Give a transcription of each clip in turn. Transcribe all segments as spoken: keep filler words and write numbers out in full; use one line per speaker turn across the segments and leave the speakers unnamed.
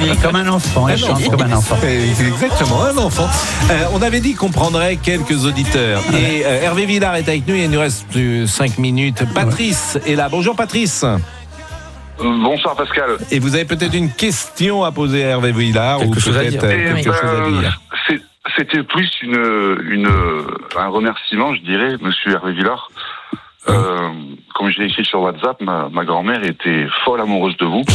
Fini, comme un enfant, il chante comme un enfant.
C'est exactement un enfant. Euh, on avait dit qu'on prendrait quelques auditeurs. Et euh, Hervé Villard est avec nous, il nous reste euh, cinq minutes. Patrice est là. Bonjour Patrice.
Bonsoir Pascal.
Et vous avez peut-être une question à poser à Hervé Villard
Quelque
ou
chose à
peut-être
dire.
euh, quelque
Eh
chose à
ben,
dire.
c'est- C'était plus une, une, un remerciement, je dirais, monsieur Hervé Villard. Euh, comme je l'ai écrit sur WhatsApp, ma, ma grand-mère était folle amoureuse de vous.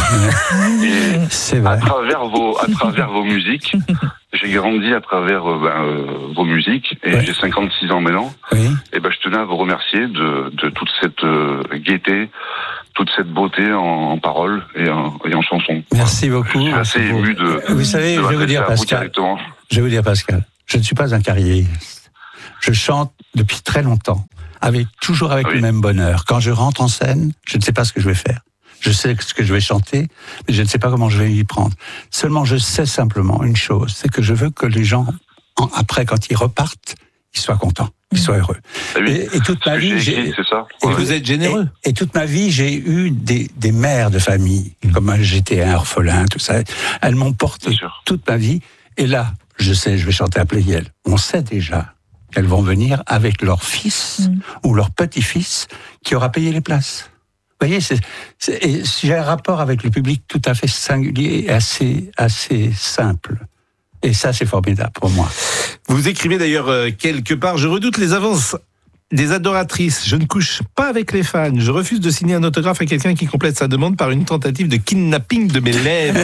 Et
C'est
à
vrai.
travers vos, à travers vos musiques, j'ai grandi à travers euh, ben, euh, vos musiques et
Ouais.
j'ai cinquante-six ans maintenant.
Oui.
Et ben, je tenais à vous remercier de, de toute cette euh, gaieté, toute cette beauté en, en paroles et en, et en chansons.
Merci beaucoup.
Je suis assez ému de.
Vous savez,
de
je vais vous
m'adresser
dire,
à vous
Pascal.
directement.
Je vais vous dire, Pascal, je ne suis pas un carriériste. Je chante depuis très longtemps, avec, toujours avec
Oui.
le même bonheur. Quand je rentre en scène, je ne sais pas ce que je vais faire. Je sais ce que je vais chanter, mais je ne sais pas comment je vais y prendre. Seulement, je sais simplement une chose, c'est que je veux que les gens, en- après, quand ils repartent, ils soient contents, ils soient heureux.
Ah oui.
Et, et toute
Ce
ma
que
vie,
j'ai écrit,
j'ai...
c'est ça.
Et
Ouais.
vous êtes généreux.
Et, et toute ma vie, j'ai eu des, des mères de famille, comme moi, j'étais un orphelin, tout ça. Elles m'ont porté
Bien sûr.
toute ma vie. Et là, je sais, je vais chanter à Pléiel. On sait déjà qu'elles vont venir avec leur fils
Mm.
ou leur petit-fils qui aura payé les places. Vous voyez, c'est, c'est, et j'ai un rapport avec le public tout à fait singulier et assez, assez simple. Et ça, c'est formidable pour moi.
Vous écrivez d'ailleurs euh, quelque part, je redoute les avances des adoratrices. Je ne couche pas avec les fans. Je refuse de signer un autographe à quelqu'un qui complète sa demande par une tentative de kidnapping de mes lèvres.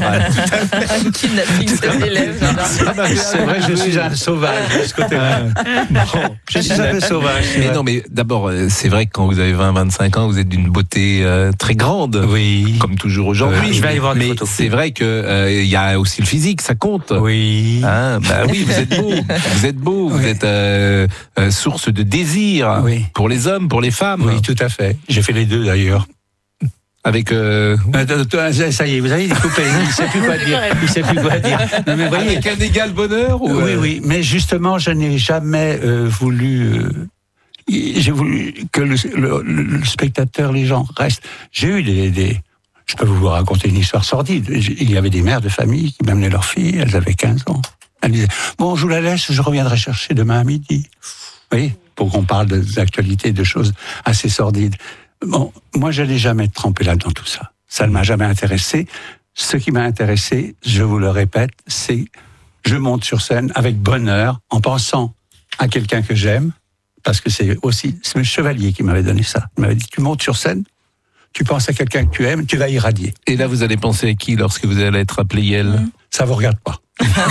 Un kidnapping de l'élève, j'adore.
C'est vrai, je suis un sauvage de ce côté-là. Bon, je suis un peu sauvage. c'est
Mais
vrai.
non, mais d'abord, euh, c'est vrai que quand vous avez vingt à vingt-cinq ans, vous êtes d'une beauté euh, très grande.
Oui.
Comme toujours aujourd'hui.
Euh, je vais aller voir des
mais
photos.
c'est vrai que euh, il y a aussi le physique, ça compte.
Oui.
Hein, bah oui, vous êtes beau, vous êtes beau, vous
Oui.
êtes euh, euh, source de désir
Oui.
pour les hommes, pour les femmes.
Oui, tout à fait. J'ai fait les deux d'ailleurs.
Avec euh,
Euh, Ça y est, vous avez découpé. Il ne sait plus quoi dire. Il sait plus quoi dire. Non, mais voyez.
avec un égal bonheur ou
Oui,
euh,
oui. Mais justement, je n'ai jamais euh, voulu. euh, j'ai voulu que le, le- le spectateur, les gens restent. J'ai eu des, des. Je peux vous raconter une histoire sordide. Il y avait des mères de famille qui m'amenaient leurs filles. Elles avaient quinze ans. Elles disaient bon, je vous la laisse. Je reviendrai chercher demain à midi. Vous voyez, pour qu'on parle d'actualité, de choses assez sordides. Bon, moi, je n'ai jamais trempé là dans tout ça. Ça ne m'a jamais intéressé. Ce qui m'a intéressé, je vous le répète, c'est je monte sur scène avec bonheur, en pensant à quelqu'un que j'aime, parce que c'est aussi c'est le Chevalier qui m'avait donné ça. Il m'avait dit tu montes sur scène, tu penses à quelqu'un que tu aimes, tu vas irradier.
Et là, vous allez penser à qui lorsque vous allez être appelé Yel
Ça vous regarde pas.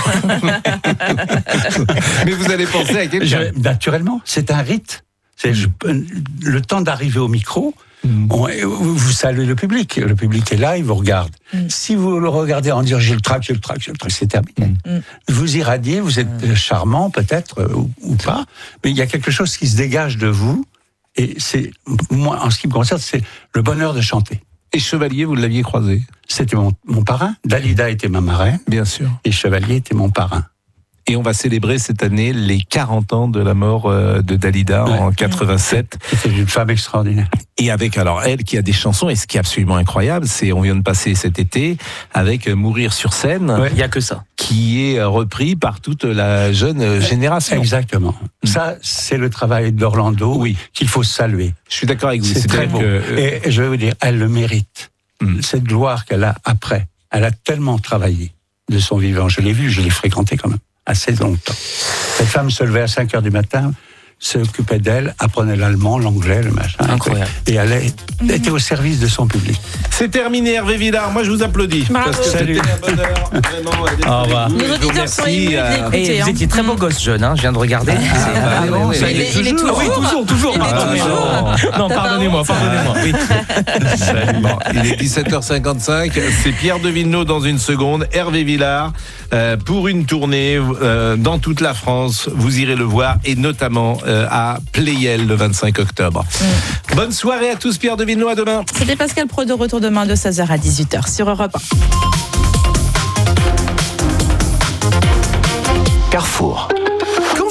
Mais vous allez penser à quelqu'un.
Je- naturellement, c'est un rite. C'est je- le temps d'arriver au micro. On- vous vous saluez le public. Le public est là, il vous regarde.
Mm.
Si vous le regardez en disant j'ai le trac, j'ai le trac, j'ai le trac, c'est terminé.
Mm.
Vous irradiez, vous êtes charmant peut-être euh, ou, ou pas, mais il y a quelque chose qui se dégage de vous. Et c'est moi, en ce qui me concerne, c'est le bonheur de chanter.
Et Chevalier, vous l'aviez croisé,
C'était mon, mon parrain. Dalida était ma marraine
bien sûr.
et Chevalier était mon parrain.
Et on va célébrer cette année les quarante ans de la mort euh, de Dalida
Ouais.
en quatre-vingt-sept.
C'était une femme extraordinaire.
Et avec, alors, elle qui a des chansons, et ce qui est absolument incroyable, c'est, on vient de passer cet été, avec euh, Mourir sur scène,
Ouais.
Il n'y a que ça.
qui est euh, repris par toute la jeune euh, génération.
Exactement. Ça, c'est le travail d'Orlando
Oui.
qu'il faut saluer.
Je suis d'accord avec vous.
C'est très
C'est-à-dire
beau.
que, euh,
Et, et je vais vous dire, elle le mérite.
Mm.
Cette gloire qu'elle a après, elle a tellement travaillé de son vivant. Je l'ai vu, je l'ai fréquenté quand même assez longtemps. Cette femme se levait à cinq heures du matin, s'occupait d'elle, apprenait l'allemand, l'anglais, le machin.
Incroyable.
Et elle est- elle était au service de son public.
c'est terminé, Hervé Villard. Moi, je vous applaudis.
Bravo.
Parce que
Salut.
c'était un bonheur, vraiment, d'être
Au
avec
revoir.
vous.
Nos
Et je vous
auditeurs sont
remercie,
émus de
euh,
l'écouter.
Et
Écoutez,
vous
hein.
étiez très beau gosse jeune, hein, je viens de regarder.
bah,
C'est-
oui, oui,
ça
il
y est.
est- il est
Ah
toujours.
oui, toujours, toujours.
Il est
Ah,
toujours.
non, non, pardonnez-moi, pardonnez-moi. Oui.
Bon, il est dix-sept heures cinquante-cinq, c'est Pierre de Villeneuve dans une seconde, Hervé Villard, euh, pour une tournée euh, dans toute la France. Vous irez le voir, et notamment euh, à Pléiel le vingt-cinq octobre.
Mm.
Bonne soirée à tous, Pierre de Villeneuve, à demain.
C'était Pascal Pro de retour demain de seize heures à dix-huit heures sur Europe un.
Carrefour.
Quand vous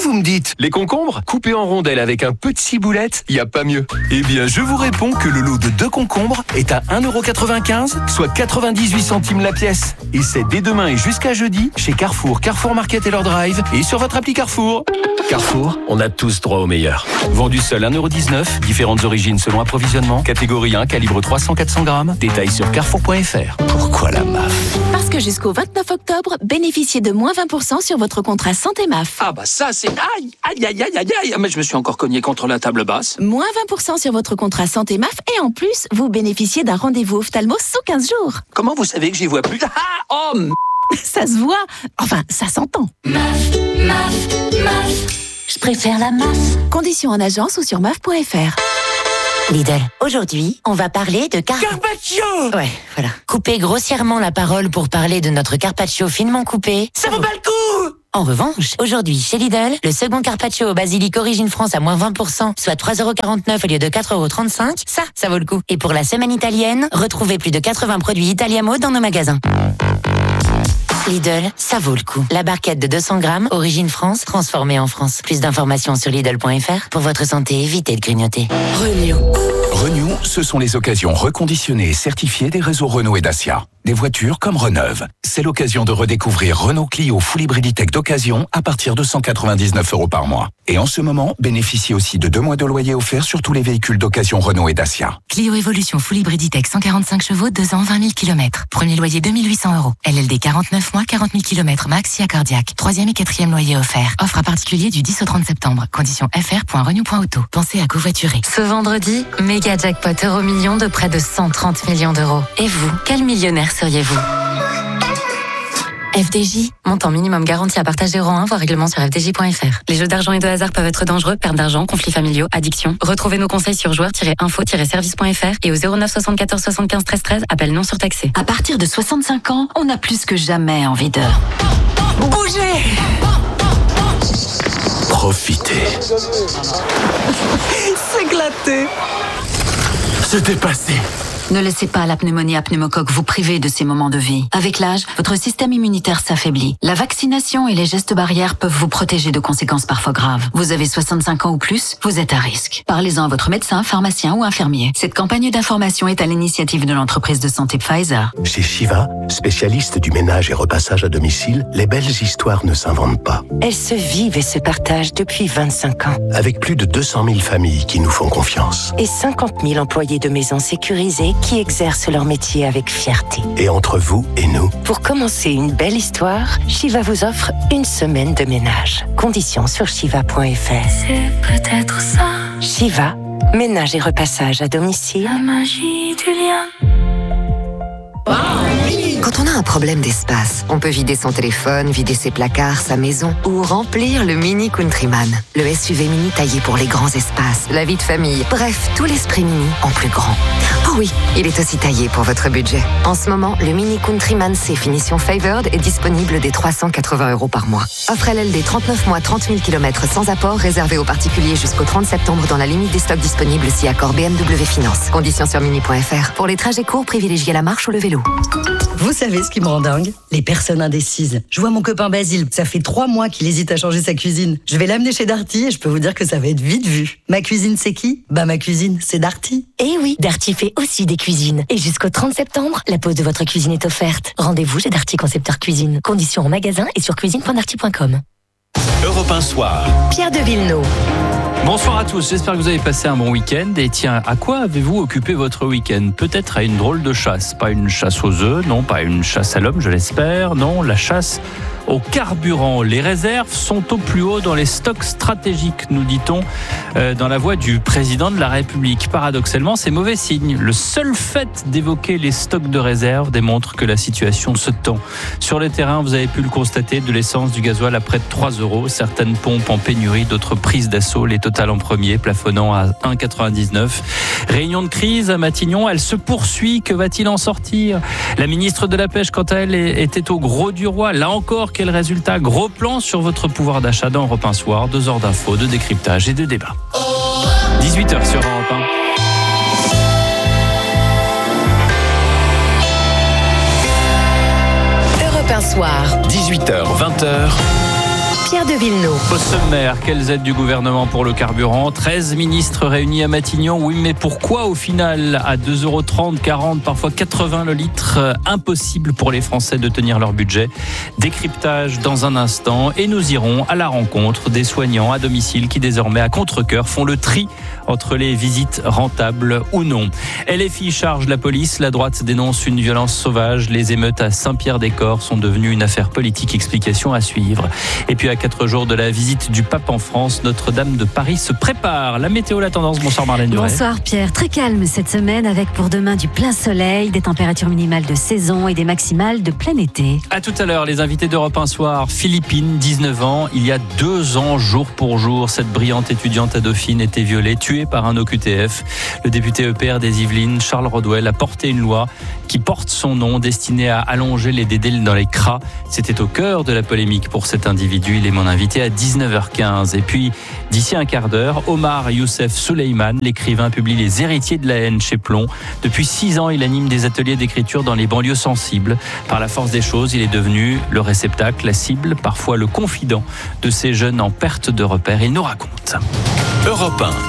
vous me dites, les concombres, coupés en rondelles avec un peu de ciboulette, y a pas mieux. Eh bien, je vous réponds que le lot de deux concombres est à un euro quatre-vingt-quinze, soit quatre-vingt-dix-huit centimes la pièce. Et c'est dès demain et jusqu'à jeudi, chez Carrefour, Carrefour Market et leur Drive, et sur votre appli Carrefour. Carrefour, on a tous droit au meilleur. Vendu seul un euro dix-neuf, différentes origines selon approvisionnement, catégorie un, calibre trois cents à quatre cents grammes, détails sur carrefour point f r. Pourquoi la M A F ?
Parce que jusqu'au vingt-neuf octobre, bénéficiez de moins vingt pour cent sur votre contrat santé M A F.
Ah bah ça c'est... Aïe, aïe, aïe, aïe, aïe, aïe, mais je me suis encore cogné contre la table basse.
Moins vingt pour cent sur votre contrat santé M A F et en plus, vous bénéficiez d'un rendez-vous ophtalmo sous quinze jours.
Comment vous savez que j'y vois plus? Ah, oh m...
Ça se voit, enfin ça s'entend.
M A F, M A F, M A F. Je préfère la M A F.
Conditions en agence ou sur M A F point f r.
Lidl, aujourd'hui, on va parler de car...
Carpaccio.
Ouais, voilà. Couper grossièrement la parole pour parler de notre carpaccio finement coupé.
Ça vaut pas le coup.
En revanche, aujourd'hui, chez Lidl, le second carpaccio au basilic Origine France à moins vingt pour cent, soit trois euros quarante-neuf au lieu de quatre euros trente-cinq, ça, ça vaut le coup. Et pour la semaine italienne, retrouvez plus de quatre-vingts produits Italiamo dans nos magasins. Lidl, ça vaut le coup. La barquette de deux cents grammes, Origine France, transformée en France. Plus d'informations sur Lidl point f r. Pour votre santé, évitez de grignoter.
Renew.
Renew, ce sont les occasions reconditionnées et certifiées des réseaux Renault et Dacia. Des voitures comme Reneuve. C'est l'occasion de redécouvrir Renault Clio Full Hybrid Tech d'occasion à partir de cent quatre-vingt-dix-neuf euros par mois. Et en ce moment, bénéficiez aussi de deux mois de loyer offert sur tous les véhicules d'occasion Renault et Dacia.
Clio Evolution Full Hybrid Tech cent quarante-cinq chevaux, deux ans, vingt mille kilomètres. Premier loyer deux mille huit cents euros. L L D quarante-neuf mois, quarante mille kilomètres max, si cardiaque. Troisième et quatrième loyer offert. Offre à particulier du dix au trente septembre. Conditions f r point renew point auto. Pensez à covoiturer.
Ce vendredi, méga jackpot euro million de près de cent trente millions d'euros. Et vous, quel millionnaire seriez-vous ? F D J, montant minimum garanti à partage zéro un, voire règlement sur f d j point f r. Les jeux d'argent et de hasard peuvent être dangereux, perte d'argent, conflits familiaux, addiction. Retrouvez nos conseils sur joueurs tiret info tiret service point f r et au zéro neuf soixante-quatorze soixante-quinze treize treize, appel non surtaxé.
À partir de soixante-cinq ans, on a plus que jamais envie de... bouger.
Profitez.
S'éclater.
Se dépasser.
Ne laissez pas la pneumonie à pneumocoque vous priver de ces moments de vie. Avec l'âge, votre système immunitaire s'affaiblit. La vaccination et les gestes barrières peuvent vous protéger de conséquences parfois graves. Vous avez soixante-cinq ans ou plus, vous êtes à risque. Parlez-en à votre médecin, pharmacien ou infirmier. Cette campagne d'information est à l'initiative de l'entreprise de santé Pfizer.
Chez Shiva, spécialiste du ménage et repassage à domicile, les belles histoires ne s'inventent pas.
Elles se vivent et se partagent depuis vingt-cinq ans.
Avec plus de deux cent mille familles qui nous font confiance.
Et cinquante mille employés de maisons sécurisées qui exercent leur métier avec fierté.
Et entre vous et nous,
pour commencer une belle histoire, Shiva vous offre une semaine de ménage. Conditions sur shiva point f r.
C'est peut-être ça.
Shiva, ménage et repassage à domicile.
La magie du lien.
Quand on a un problème d'espace, on peut vider son téléphone, vider ses placards, sa maison ou remplir le Mini Countryman. Le S U V mini taillé pour les grands espaces, la vie de famille, bref, tout l'esprit mini en plus grand. Oh oui, il est aussi taillé pour votre budget. En ce moment, le Mini Countryman C finition Favored est disponible dès trois cent quatre-vingts euros par mois. Offre L L D trente-neuf mois, trente mille kilomètres sans apport, réservé aux particuliers jusqu'au trente septembre dans la limite des stocks disponibles si accord B M W Finance. Conditions sur mini point f r. Pour les trajets courts, privilégiez la marche ou le vélo.
Vous savez ce qui me rend dingue ? Les personnes indécises. Je vois mon copain Basile, ça fait trois mois qu'il hésite à changer sa cuisine. Je vais l'amener chez Darty et je peux vous dire que ça va être vite vu. Ma cuisine, c'est qui ? Bah ma cuisine, c'est Darty.
Eh oui, Darty fait aussi des cuisines. Et jusqu'au trente septembre, la pose de votre cuisine est offerte. Rendez-vous chez Darty Concepteur Cuisine. Conditions en magasin et sur cuisine point darty point com.
Europe un Soir.
Pierre de Villeneuve.
Bonsoir à tous, j'espère que vous avez passé un bon week-end. Et tiens, à quoi avez-vous occupé votre week-end ? Peut-être à une drôle de chasse. Pas une chasse aux œufs, non, pas une chasse à l'homme, je l'espère. Non, la chasse au carburant. Les réserves sont au plus haut dans les stocks stratégiques, nous dit-on, euh, dans la voix du président de la République. Paradoxalement, c'est mauvais signe. Le seul fait d'évoquer les stocks de réserves démontre que la situation se tend. Sur le terrain, vous avez pu le constater, de l'essence, du gasoil à près de trois euros. Certaines pompes en pénurie, d'autres prises d'assaut. Les Total en premier, plafonnant à un euro quatre-vingt-dix-neuf. Réunion de crise à Matignon, elle se poursuit. Que va-t-il en sortir ? La ministre de la Pêche, quant à elle, était au gros du roi. Là encore, quel résultat ? Gros plan sur votre pouvoir d'achat dans Europe un Soir. Deux heures d'infos, de décryptage et de débat. dix-huit heures sur Europe un.
Europe un Soir.
dix-huit heures, vingt heures.
Pierre de Villeneuve.
Au sommaire, quelles aides du gouvernement pour le carburant? treize ministres réunis à Matignon. Oui, mais pourquoi au final à deux euros trente, quarante, parfois quatre-vingts le litre? Impossible pour les Français de tenir leur budget. Décryptage dans un instant et nous irons à la rencontre des soignants à domicile qui désormais à contre-cœur font le tri entre les visites rentables ou non. L F I charge la police. La droite dénonce une violence sauvage. Les émeutes à Saint-Pierre-des-Corps sont devenues une affaire politique. Explication à suivre. Et puis à quatre jours de la visite du pape en France, Notre-Dame de Paris se prépare. La météo, la tendance. Bonsoir Marlène Duret.
Bonsoir Pierre. Très calme cette semaine avec pour demain du plein soleil, des températures minimales de saison et des maximales de plein été.
À tout à l'heure, les invités d'Europe un soir. Philippine, dix-neuf ans. Il y a deux ans, jour pour jour, cette brillante étudiante à Dauphine était violée, tuée par un O Q T F. Le député E P R des Yvelines, Charles Rodwell, a porté une loi qui porte son nom, destinée à allonger les délais dans les C R A. C'était au cœur de la polémique pour cet individu. Il est mon invité à dix-neuf heures quinze. Et puis, d'ici un quart d'heure, Omar Youssef Souleyman, l'écrivain, publie Les Héritiers de la haine chez Plomb. Depuis six ans, il anime des ateliers d'écriture dans les banlieues sensibles. Par la force des choses, il est devenu le réceptacle, la cible, parfois le confident de ces jeunes en perte de repère. Il nous raconte.
Europe un.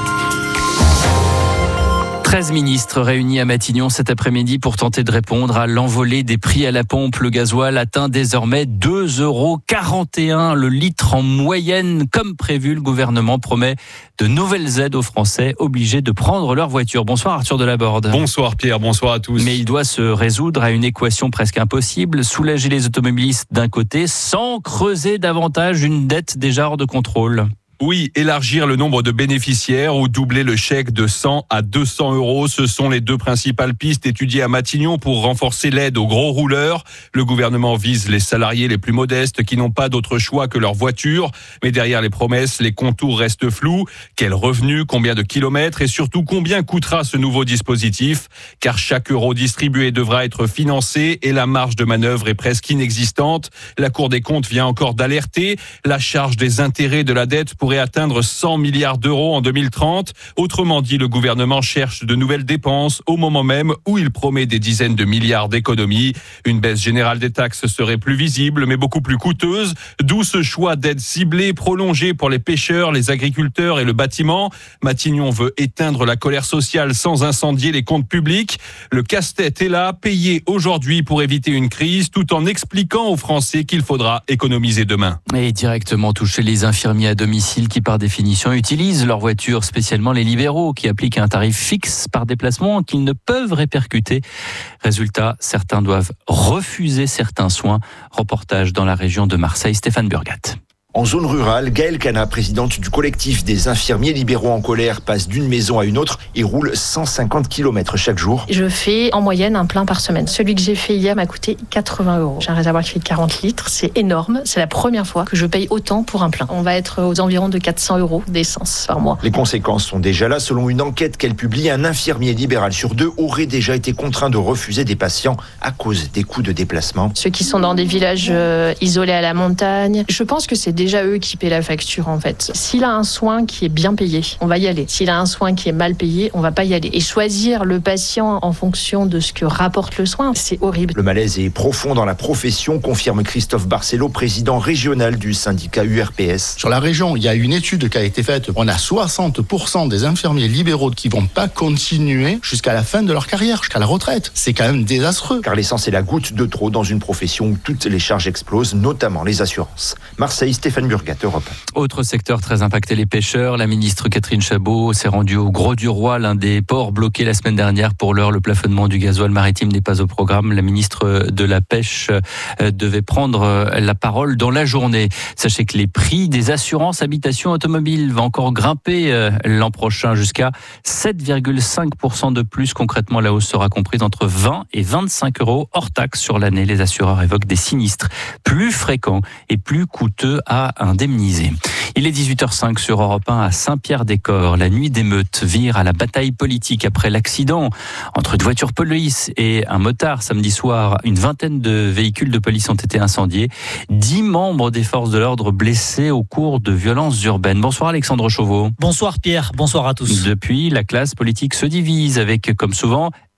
treize ministres réunis à Matignon cet après-midi pour tenter de répondre à l'envolée des prix à la pompe. Le gasoil atteint désormais deux euros quarante et un le litre en moyenne. Comme prévu, le gouvernement promet de nouvelles aides aux Français obligés de prendre leur voiture. Bonsoir Arthur Delaborde.
Bonsoir Pierre, bonsoir à tous.
Mais il doit se résoudre à une équation presque impossible. Soulager les automobilistes d'un côté sans creuser davantage une dette déjà hors de contrôle.
Oui, élargir le nombre de bénéficiaires ou doubler le chèque de cent à deux cents euros. Ce sont les deux principales pistes étudiées à Matignon pour renforcer l'aide aux gros rouleurs. Le gouvernement vise les salariés les plus modestes qui n'ont pas d'autre choix que leur voiture. Mais derrière les promesses, les contours restent flous. Quel revenu, combien de kilomètres et surtout combien coûtera ce nouveau dispositif? Car chaque euro distribué devra être financé et la marge de manœuvre est presque inexistante. La Cour des comptes vient encore d'alerter. La charge des intérêts de la dette pour atteindre cent milliards d'euros en deux mille trente. Autrement dit, le gouvernement cherche de nouvelles dépenses au moment même où il promet des dizaines de milliards d'économies. Une baisse générale des taxes serait plus visible, mais beaucoup plus coûteuse. D'où ce choix d'aides ciblées, prolongées pour les pêcheurs, les agriculteurs et le bâtiment. Matignon veut éteindre la colère sociale sans incendier les comptes publics. Le casse-tête est là, payé aujourd'hui pour éviter une crise, tout en expliquant aux Français qu'il faudra économiser demain.
Et directement toucher les infirmiers à domicile qui par définition utilisent leur voiture, spécialement les libéraux qui appliquent un tarif fixe par déplacement qu'ils ne peuvent répercuter. Résultat, certains doivent refuser certains soins. Reportage dans la région de Marseille, Stéphane Burgat.
En zone rurale, Gaëlle Cana, présidente du collectif des infirmiers libéraux en colère, passe d'une maison à une autre et roule cent cinquante kilomètres chaque jour.
Je fais en moyenne un plein par semaine. Celui que j'ai fait hier m'a coûté quatre-vingts euros. J'ai un réservoir qui fait quarante litres, c'est énorme. C'est la première fois que je paye autant pour un plein. On va être aux environs de quatre cents euros d'essence par mois.
Les conséquences sont déjà là. Selon une enquête qu'elle publie, un infirmier libéral sur deux aurait déjà été contraint de refuser des patients à cause des coûts de déplacement.
Ceux qui sont dans des villages euh, isolés à la montagne, je pense que c'est déjà eux qui paient la facture en fait. S'il a un soin qui est bien payé, on va y aller. S'il a un soin qui est mal payé, on va pas y aller. Et choisir le patient en fonction de ce que rapporte le soin, c'est horrible.
Le malaise est profond dans la profession, confirme Christophe Barcelo, président régional du syndicat U R P S.
Sur la région, il y a une étude qui a été faite. On a soixante pour cent des infirmiers libéraux qui vont pas continuer jusqu'à la fin de leur carrière, jusqu'à la retraite. C'est quand même désastreux.
Car l'essence est la goutte de trop dans une profession où toutes les charges explosent, notamment les assurances. Marseille, Stéphane Burgat. Europe.
Autre secteur très impacté, les pêcheurs. La ministre Catherine Chabot s'est rendue au Gros du Roi, l'un des ports bloqués la semaine dernière. Pour l'heure, le plafonnement du gasoil maritime n'est pas au programme. La ministre de la Pêche devait prendre la parole dans la journée. Sachez que les prix des assurances habitation automobile vont encore grimper l'an prochain jusqu'à sept virgule cinq pour cent de plus. Concrètement, la hausse sera comprise entre vingt et vingt-cinq euros hors taxe sur l'année. Les assureurs évoquent des sinistres plus fréquents et plus coûteux à indemniser. Il est dix-huit heures cinq sur Europe un à Saint-Pierre-des-Corps. La nuit d'émeute vire à la bataille politique après l'accident entre une voiture police et un motard samedi soir. Une vingtaine de véhicules de police ont été incendiés. Dix membres des forces de l'ordre blessés au cours de violences urbaines. Bonsoir Alexandre Chauveau.
Bonsoir Pierre, bonsoir à tous.
Depuis, la classe politique se divise avec, comme souvent,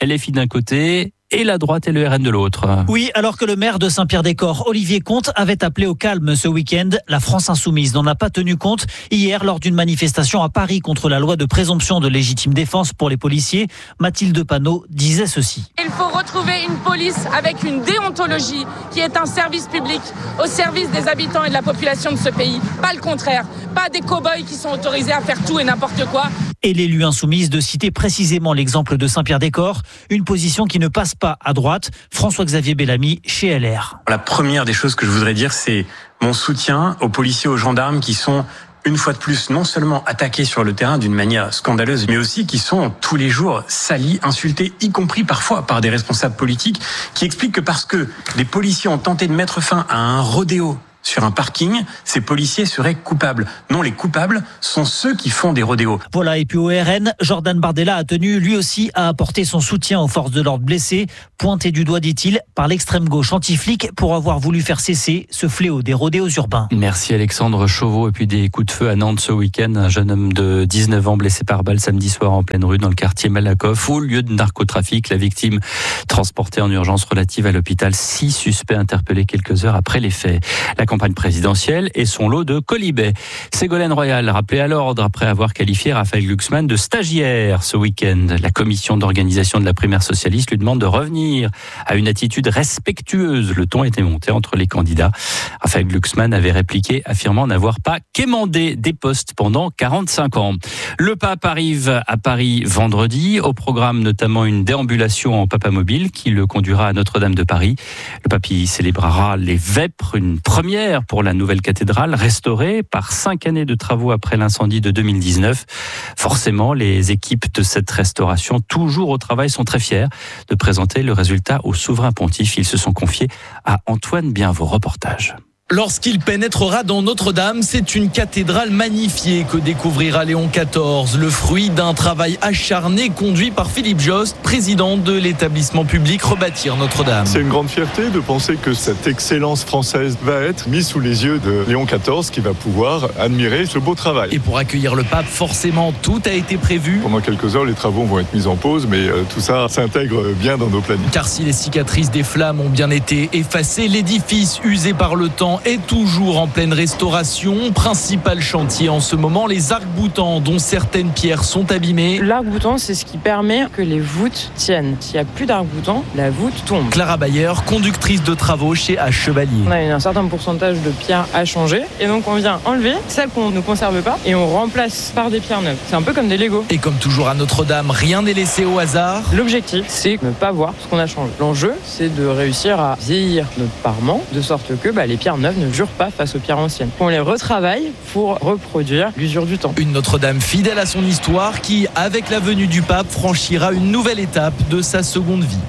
L F I d'un côté et la droite et le R N de l'autre.
Oui, alors que le maire de Saint-Pierre-des-Corps, Olivier Comte, avait appelé au calme ce week-end, la France insoumise n'en a pas tenu compte hier lors d'une manifestation à Paris contre la loi de présomption de légitime défense pour les policiers. Mathilde Panot disait ceci.
Il faut retrouver une police avec une déontologie qui est un service public au service des habitants et de la population de ce pays. Pas le contraire, pas des cow-boys qui sont autorisés à faire tout et n'importe quoi.
Et l'élu insoumise de citer précisément l'exemple de Saint-Pierre-des-Corps, une position qui ne passe pas à droite. François-Xavier Bellamy chez L R.
La première des choses que je voudrais dire, c'est mon soutien aux policiers, aux gendarmes qui sont une fois de plus non seulement attaqués sur le terrain d'une manière scandaleuse, mais aussi qui sont tous les jours salis, insultés, y compris parfois par des responsables politiques qui expliquent que parce que des policiers ont tenté de mettre fin à un rodéo sur un parking, ces policiers seraient coupables. Non, les coupables sont ceux qui font des rodéos.
Voilà, et puis au R N, Jordan Bardella a tenu lui aussi à apporter son soutien aux forces de l'ordre blessées, pointé du doigt, dit-il, par l'extrême gauche anti-flic pour avoir voulu faire cesser ce fléau des rodéos urbains.
Merci Alexandre Chauveau. Et puis des coups de feu à Nantes ce week-end. Un jeune homme de dix-neuf ans blessé par balle samedi soir en pleine rue dans le quartier Malakoff, au lieu de narcotrafic. La victime transportée en urgence relative à l'hôpital. Six suspects interpellés quelques heures après les faits. La campagne présidentielle et son lot de colibets. Ségolène Royal, rappelée à l'ordre après avoir qualifié Raphaël Glucksmann de stagiaire ce week-end. La commission d'organisation de la primaire socialiste lui demande de revenir à une attitude respectueuse. Le ton était monté entre les candidats. Raphaël Glucksmann avait répliqué, affirmant n'avoir pas quémandé des postes pendant quarante-cinq ans. Le pape arrive à Paris vendredi. Au programme notamment une déambulation en papamobile qui le conduira à Notre-Dame de Paris. Le pape y célébrera les Vêpres, une première pour la nouvelle cathédrale, restaurée par cinq années de travaux après l'incendie de deux mille dix-neuf. Forcément, les équipes de cette restauration, toujours au travail, sont très fiers de présenter le résultat au souverain pontife. Ils se sont confiés à Antoine Bienvaux. Reportage.
Lorsqu'il pénétrera dans Notre-Dame, c'est une cathédrale magnifiée que découvrira Léon quatorze, le fruit d'un travail acharné conduit par Philippe Jost, président de l'établissement public Rebâtir Notre-Dame.
C'est une grande fierté de penser que cette excellence française va être mise sous les yeux de Léon quatorze qui va pouvoir admirer ce beau travail.
Et pour accueillir le pape, forcément, tout a été prévu.
Pendant quelques heures, les travaux vont être mis en pause, mais euh, tout ça s'intègre bien dans nos plannings.
Car si les cicatrices des flammes ont bien été effacées, l'édifice usé par le temps est toujours en pleine restauration. Principal chantier en ce moment, les arcs-boutants dont certaines pierres sont abîmées.
L'arc-boutant, c'est ce qui permet que les voûtes tiennent. S'il n'y a plus d'arc-boutant, la voûte tombe.
Clara Bayer, conductrice de travaux chez H. Chevalier.
On a un certain pourcentage de pierres à changer et donc on vient enlever celles qu'on ne conserve pas et on remplace par des pierres neuves. C'est un peu comme des Legos.
Et comme toujours à Notre-Dame, rien n'est laissé au hasard.
L'objectif, c'est ne pas voir ce qu'on a changé. L'enjeu, c'est de réussir à vieillir notre parement de sorte que bah, les pierres neuves ne jurent pas face aux pierres anciennes. On les retravaille pour reproduire l'usure du temps.
Une Notre-Dame fidèle à son histoire qui, avec la venue du pape, franchira une nouvelle étape de sa seconde vie.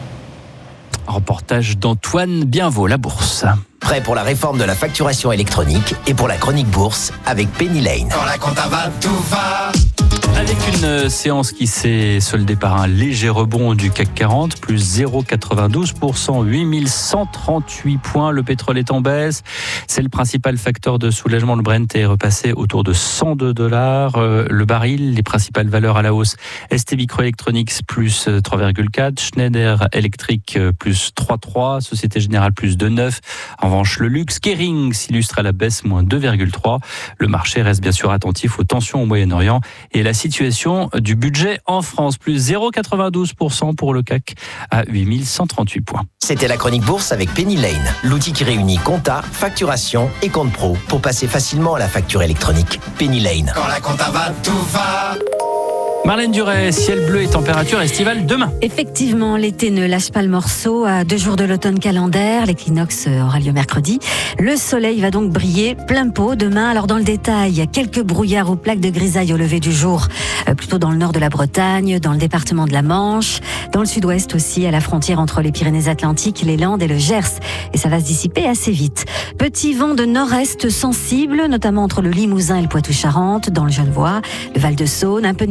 Reportage d'Antoine Bienvaux, la bourse.
Prêt pour la réforme de la facturation électronique et pour la chronique bourse avec Penny Lane.
Quand la compta va, tout va.
Avec une séance qui s'est soldée par un léger rebond du C A C quarante, plus zéro virgule quatre-vingt-douze pour cent, huit mille cent trente-huit points. Le pétrole est en baisse. C'est le principal facteur de soulagement. Le Brent est repassé autour de cent deux dollars. Le baril, les principales valeurs à la hausse. S T Microelectronics, plus trois virgule quatre. Schneider Electric, plus trois virgule trois. Société Générale, plus deux virgule neuf. En revanche, le luxe Kering s'illustre à la baisse, moins deux virgule trois. Le marché reste bien sûr attentif aux tensions au Moyen-Orient et la situation du budget en France, plus zéro virgule quatre-vingt-douze pour cent pour le C A C à huit mille cent trente-huit points.
C'était la chronique bourse avec Penny Lane, l'outil qui réunit compta, facturation et compte pro pour passer facilement à la facture électronique. Penny Lane.
Quand la compta va, tout va.
Marlène Duret, ciel bleu et température estivale demain.
Effectivement, l'été ne lâche pas le morceau. À deux jours de l'automne calendaire, l'équinoxe aura lieu mercredi. Le soleil va donc briller plein pot demain. Alors dans le détail, quelques brouillards ou plaques de grisaille au lever du jour, euh, plutôt dans le nord de la Bretagne, dans le département de la Manche, dans le sud-ouest aussi, à la frontière entre les Pyrénées-Atlantiques, les Landes et le Gers. Et ça va se dissiper assez vite. Petit vent de nord-est sensible, notamment entre le Limousin et le Poitou-Charentes, dans le Genevois, le Val-de-Saône, un peu de Mistral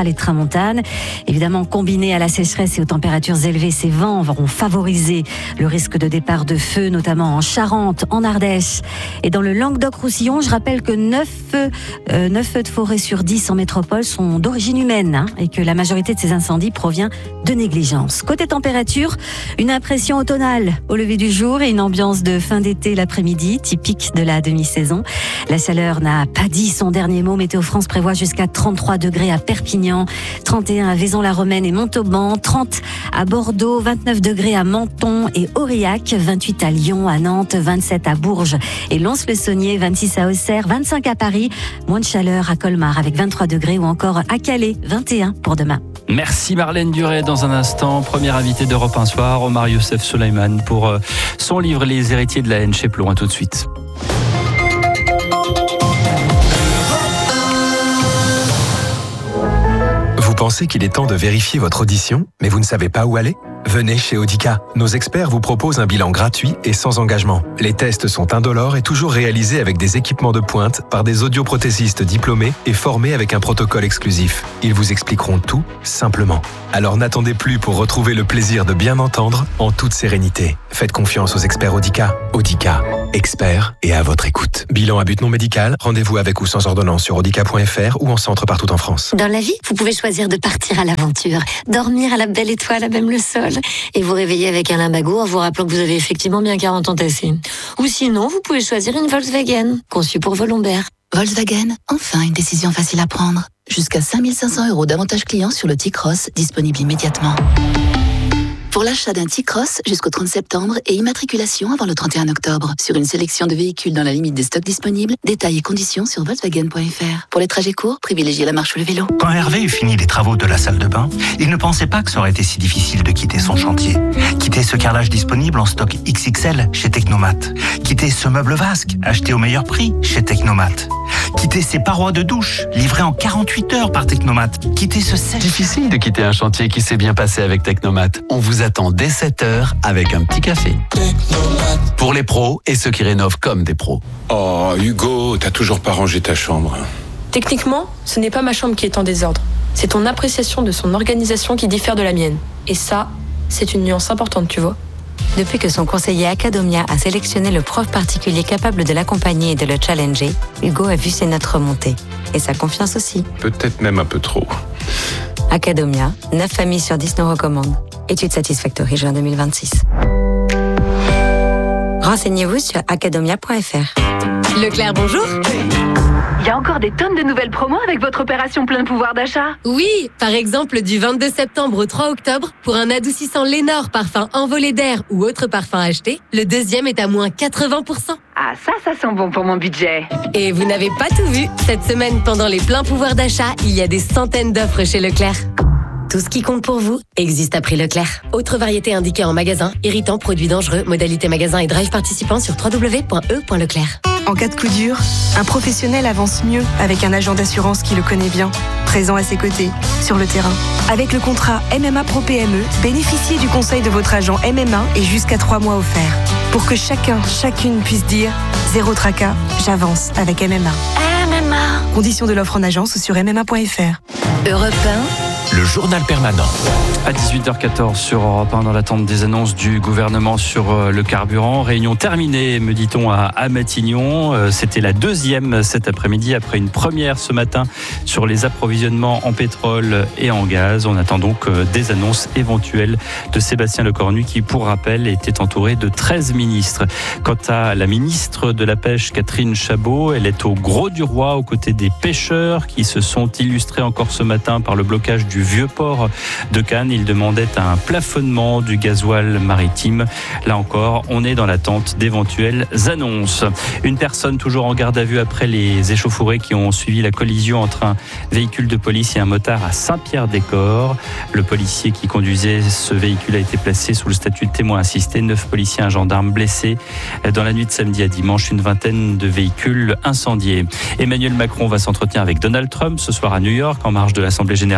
et tramontane. Évidemment, combiné à la sécheresse et aux températures élevées, ces vents vont favoriser le risque de départ de feu, notamment en Charente, en Ardèche et dans le Languedoc-Roussillon. Je rappelle que neuf feux, euh, neuf feux de forêt sur dix en métropole sont d'origine humaine hein, et que la majorité de ces incendies provient de négligence. Côté température, une impression automnale au lever du jour et une ambiance de fin d'été l'après-midi, typique de la demi-saison. La chaleur n'a pas dit son dernier mot. Météo France prévoit jusqu'à trente-trois degrés à Perpignan, trente et un à Vaison-la-Romaine et Montauban, trente à Bordeaux, vingt-neuf degrés à Menton et Aurillac, vingt-huit à Lyon, à Nantes, vingt-sept à Bourges et Lons-le-Saunier, vingt-six à Auxerre, vingt-cinq à Paris, moins de chaleur à Colmar avec vingt-trois degrés ou encore à Calais, vingt et un pour demain.
Merci Marlène Duret. Dans un instant, première invitée d'Europe un soir, Omar Youssef Soleiman pour son livre Les héritiers de la haine chez Plon. À tout de suite.
Vous pensez qu'il est temps de vérifier votre audition, mais vous ne savez pas où aller ? Venez chez Audica. Nos experts vous proposent un bilan gratuit et sans engagement. Les tests sont indolores et toujours réalisés avec des équipements de pointe par des audioprothésistes diplômés et formés avec un protocole exclusif. Ils vous expliqueront tout simplement. Alors n'attendez plus pour retrouver le plaisir de bien entendre en toute sérénité. Faites confiance aux experts Audica. Audica, experts et à votre écoute. Bilan à but non médical, rendez-vous avec ou sans ordonnance sur audica point f r ou en centre partout en France.
Dans la vie, vous pouvez choisir de partir à l'aventure, dormir à la belle étoile, à même le sol, et vous réveiller avec un limbago en vous rappelant que vous avez effectivement bien quarante ans tassés. Ou sinon, vous pouvez choisir une Volkswagen, conçue pour vos lombaires.
Volkswagen, enfin une décision facile à prendre. Jusqu'à cinq mille cinq cents euros d'avantages clients sur le T-Cross, disponible immédiatement. Pour l'achat d'un T-Cross jusqu'au trente septembre et immatriculation avant le trente et un octobre. Sur une sélection de véhicules dans la limite des stocks disponibles, détails et conditions sur volkswagen point f r. Pour les trajets courts, privilégiez la marche ou le vélo.
Quand Hervé eut fini les travaux de la salle de bain, il ne pensait pas que ça aurait été si difficile de quitter son chantier. Quitter ce carrelage disponible en stock X X L chez Technomat. Quitter ce meuble vasque acheté au meilleur prix chez Technomat. Quitter ces parois de douche livrées en quarante-huit heures par Technomat. Quitter ce sèche.
Difficile de quitter un chantier qui s'est bien passé avec Technomat. On vous attend dès sept heures avec un petit café. Technomat. Pour les pros et ceux qui rénovent comme des pros.
Oh Hugo, t'as toujours pas rangé ta chambre.
Techniquement, ce n'est pas ma chambre qui est en désordre. C'est ton appréciation de son organisation qui diffère de la mienne. Et ça, c'est une nuance importante, tu vois.
Depuis que son conseiller Academia a sélectionné le prof particulier capable de l'accompagner et de le challenger, Hugo a vu ses notes remonter. Et sa confiance aussi.
Peut-être même un peu trop.
Academia, neuf familles sur dix nous recommandent. Étude Satisfactory, juin deux mille vingt-six. Renseignez-vous sur academia point f r.
Leclerc, bonjour. Il y a encore des tonnes de nouvelles promos avec votre opération plein pouvoir d'achat. Oui, par exemple du vingt-deux septembre au trois octobre, pour un adoucissant Lénore parfum envolé d'air ou autre parfum acheté, le deuxième est à moins quatre-vingts pour cent. Ah ça, ça sent bon pour mon budget. Et vous n'avez pas tout vu. Cette semaine, pendant les pleins pouvoirs d'achat, il y a des centaines d'offres chez Leclerc. Tout ce qui compte pour vous existe à prix Leclerc. Autre variété indiquée en magasin, irritant, produits dangereux, modalité magasin et drive participant sur w w w point e point leclerc.
En cas de coup dur, un professionnel avance mieux avec un agent d'assurance qui le connaît bien, présent à ses côtés, sur le terrain. Avec le contrat M M A Pro P M E, bénéficiez du conseil de votre agent M M A et jusqu'à trois mois offerts. Pour que chacun, chacune puisse dire « Zéro tracas, j'avance avec M M A ».
M M A.
Conditions de l'offre en agence ou sur m m a point f r.
Europe un.
Le journal permanent.
À dix-huit heures quatorze sur Europe un, dans l'attente des annonces du gouvernement sur le carburant. Réunion terminée, me dit-on, à, à Matignon. C'était la deuxième cet après-midi, après une première ce matin sur les approvisionnements en pétrole et en gaz. On attend donc des annonces éventuelles de Sébastien Lecornu, qui, pour rappel, était entouré de treize ministres. Quant à la ministre de la Pêche, Catherine Chabot, elle est au Gros du Roi, aux côtés des pêcheurs qui se sont illustrés encore ce matin par le blocage du vieux port de Cannes. Ils demandaient un plafonnement du gasoil maritime. Là encore, on est dans l'attente d'éventuelles annonces. Une personne toujours en garde à vue après les échauffourées qui ont suivi la collision entre un véhicule de police et un motard à Saint-Pierre-des-Corps. Le policier qui conduisait ce véhicule a été placé sous le statut de témoin assisté. Neuf policiers et un gendarme blessés. Dans la nuit de samedi à dimanche, une vingtaine de véhicules incendiés. Emmanuel Macron va s'entretenir avec Donald Trump ce soir à New York, en marge de l'Assemblée générale des Nations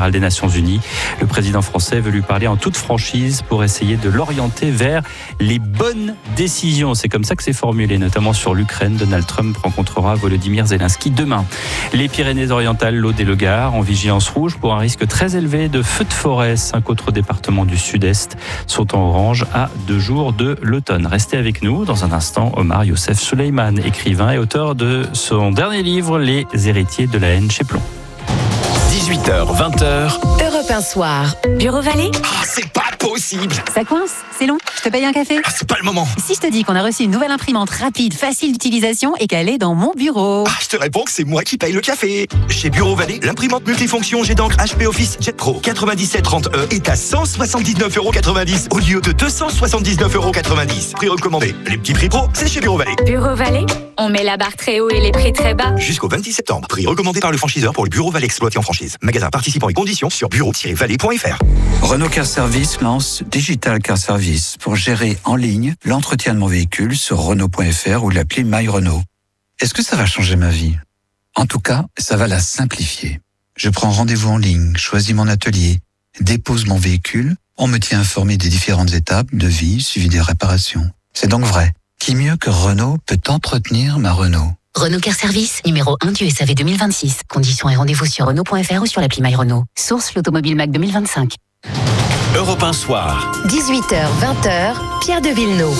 Unies. Le président français veut lui parler en toute franchise pour essayer de l'orienter vers les bonnes décisions. C'est comme ça que c'est formulé, notamment sur l'Ukraine. Donald Trump rencontrera Volodymyr Zelensky demain. Les Pyrénées-Orientales, l'Aude et le Gard en vigilance rouge pour un risque très élevé de feux de forêt. Cinq autres départements du sud-est sont en orange à deux jours de l'automne. Restez avec nous. Dans un instant, Omar Youssef Souleymane, écrivain et auteur de son dernier livre, Les héritiers de la haine chez Plomb.
dix-huit heures, vingt heures.
Europe un soir. Bureau Vallée.
Ah, c'est pas possible.
Ça coince? C'est long? Je te paye un café?
Ah, c'est pas le moment.
Si je te dis qu'on a reçu une nouvelle imprimante rapide, facile d'utilisation et qu'elle est dans mon bureau?
Ah, je te réponds que c'est moi qui paye le café. Chez Bureau Vallée, l'imprimante multifonction G d'encre H P Office Jet Pro quatre-vingt-dix-sept trente E est à cent soixante-dix-neuf euros quatre-vingt-dix au lieu de deux cent soixante-dix-neuf euros quatre-vingt-dix. Prix recommandé. Les petits prix pro, c'est chez Bureau Vallée.
Bureau Vallée, on met la barre très haut et les prix très bas.
Jusqu'au vingt-six septembre. Prix recommandé par le franchiseur pour le Bureau Vallée exploité en franchise. Magasin participant et conditions sur bureau tiret vallée point f r.
Renault Car Service lance Digital Car Service pour gérer en ligne l'entretien de mon véhicule sur Renault point f r ou l'appli My Renault. Est-ce que ça va changer ma vie? En tout cas, ça va la simplifier. Je prends rendez-vous en ligne, choisis mon atelier, dépose mon véhicule, on me tient informé des différentes étapes de vie suivi des réparations. C'est donc vrai. Qui mieux que Renault peut entretenir ma Renault?
Renault Car Service, numéro un du S A V deux mille vingt-six. Conditions et rendez-vous sur Renault point f r ou sur l'appli My Renault. Source l'Automobile Mac deux mille vingt-cinq.
Europe un soir.
dix-huit heures, vingt heures, Pierre de Villeneuve.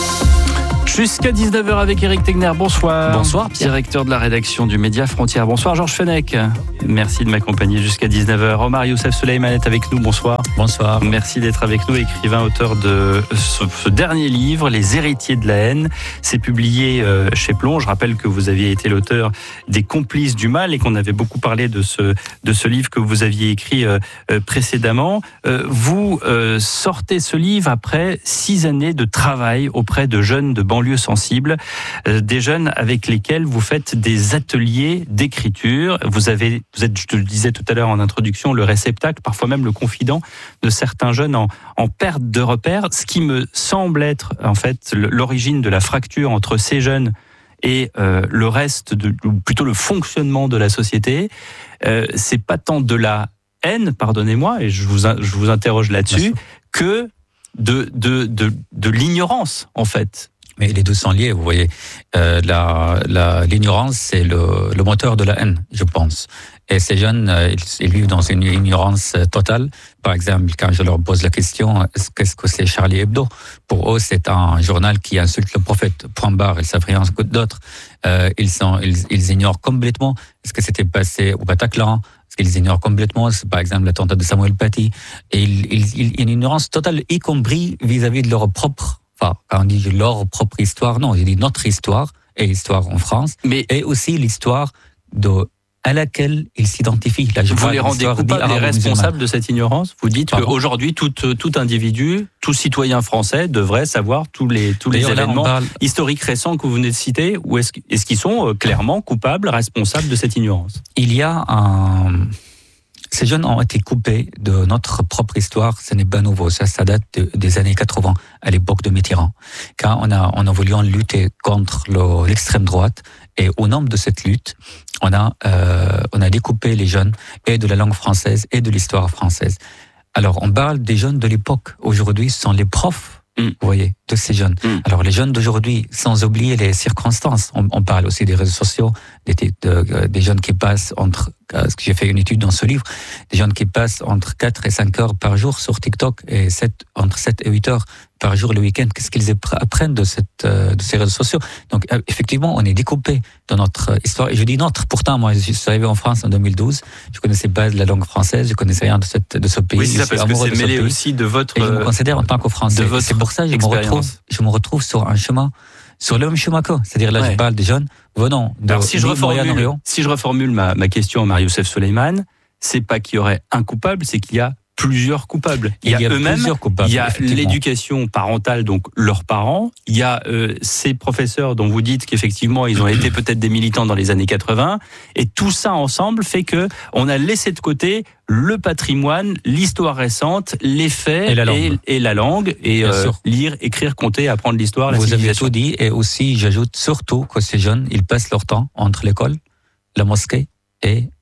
Jusqu'à dix-neuf heures avec Éric Tegner. Bonsoir.
Bonsoir, Pierre.
Directeur de la rédaction du Média Frontières. Bonsoir, Georges Fenech. Merci de m'accompagner jusqu'à dix-neuf heures. Omar Youssef Souleymane est avec nous. Bonsoir.
Bonsoir.
Merci d'être avec nous. Écrivain, auteur de ce, ce dernier livre, Les héritiers de la haine. C'est publié euh, chez Plomb. Je rappelle que vous aviez été l'auteur des Complices du mal et qu'on avait beaucoup parlé de ce, de ce livre que vous aviez écrit euh, euh, précédemment. Euh, vous euh, sortez ce livre après six années de travail auprès de jeunes de banlieue sensibles, euh, des jeunes avec lesquels vous faites des ateliers d'écriture. Vous avez, vous êtes, je te le disais tout à l'heure en introduction, le réceptacle, parfois même le confident de certains jeunes en, en perte de repères, ce qui me semble être en fait l'origine de la fracture entre ces jeunes et euh, le reste, de, ou plutôt le fonctionnement de la société. Euh, c'est pas tant de la haine, pardonnez-moi, et je vous, je vous interroge là-dessus, que de, de, de, de l'ignorance en fait.
Mais les deux sont liés, vous voyez. Euh, la, la, l'ignorance, c'est le, le moteur de la haine, je pense. Et ces jeunes, ils, ils vivent dans une ignorance totale. Par exemple, quand je leur pose la question, qu'est-ce que c'est Charlie Hebdo? Pour eux, c'est un journal qui insulte le prophète. Point barre, ils savent rien d'autre. Euh, ils, sont, ils, ils ignorent complètement ce que s'était passé au Bataclan. Ce qu'ils ignorent complètement, c'est par exemple l'attentat de Samuel Paty. Et ils, ils, ils, une ignorance totale, y compris vis-à-vis de leur propre. Enfin, quand on dit leur propre histoire, non, je dis notre histoire et l'histoire en France, mais et aussi l'histoire de à laquelle ils s'identifient. Là, je
vous les rendez coupables, les responsables de cette ignorance? Vous dites Pardon qu'aujourd'hui, tout, tout individu, tout citoyen français devrait savoir tous les, tous les événements parle... historiques récents que vous venez de citer, ou est-ce, est-ce qu'ils sont clairement coupables, responsables de cette ignorance?
Il y a un... Ces jeunes ont été coupés de notre propre histoire, ce n'est pas nouveau, ça, ça date de, des années quatre-vingts, à l'époque de Mitterrand. Quand on a, on a voulu lutter contre le, l'extrême droite, et au nom de cette lutte, on a, euh, on a découpé les jeunes et de la langue française et de l'histoire française. Alors, on parle des jeunes de l'époque. Aujourd'hui, ce sont les profs, mmh. vous voyez, de ces jeunes. Mmh. Alors, les jeunes d'aujourd'hui, sans oublier les circonstances, on, on parle aussi des réseaux sociaux, des, de, des jeuns qui passent entre, parce que j'ai fait une étude dans ce livre, des jeunes qui passent entre quatre et cinq heures par jour sur TikTok et sept, entre sept et huit heures par jour le week-end. Qu'est-ce qu'ils apprennent de, cette, de ces réseaux sociaux? Donc, effectivement, on est découpé dans notre histoire. Et je dis notre. Pourtant, moi, je suis arrivé en France en deux mille douze. Je connaissais pas la langue française. Je connaissais rien de, cette, de ce pays.
Oui, c'est ça, parce que c'est mêlé aussi de votre...
Et je me considère en tant que Français. C'est pour ça que je me retrouve, je me retrouve sur un chemin, sur le même chemin que. C'est-à-dire, là, ouais. je parle des jeunes venant de
Alors, si je reformule, si je reformule ma, ma question à Omar Youssef Souleymane, c'est pas qu'il y aurait un coupable, c'est qu'il y a plusieurs coupables. Il y a, il y a eux-mêmes, coupables, il y a l'éducation parentale, donc leurs parents, il y a euh, ces professeurs dont vous dites qu'effectivement ils ont été peut-être des militants dans les années quatre-vingts, et tout ça ensemble fait que on a laissé de côté le patrimoine, l'histoire récente, les faits et la langue, et, et, la langue, et euh, lire, écrire, compter, apprendre l'histoire, la
vous
civilisation.
Vous avez tout dit, et aussi j'ajoute surtout que ces jeunes, ils passent leur temps entre l'école, la mosquée et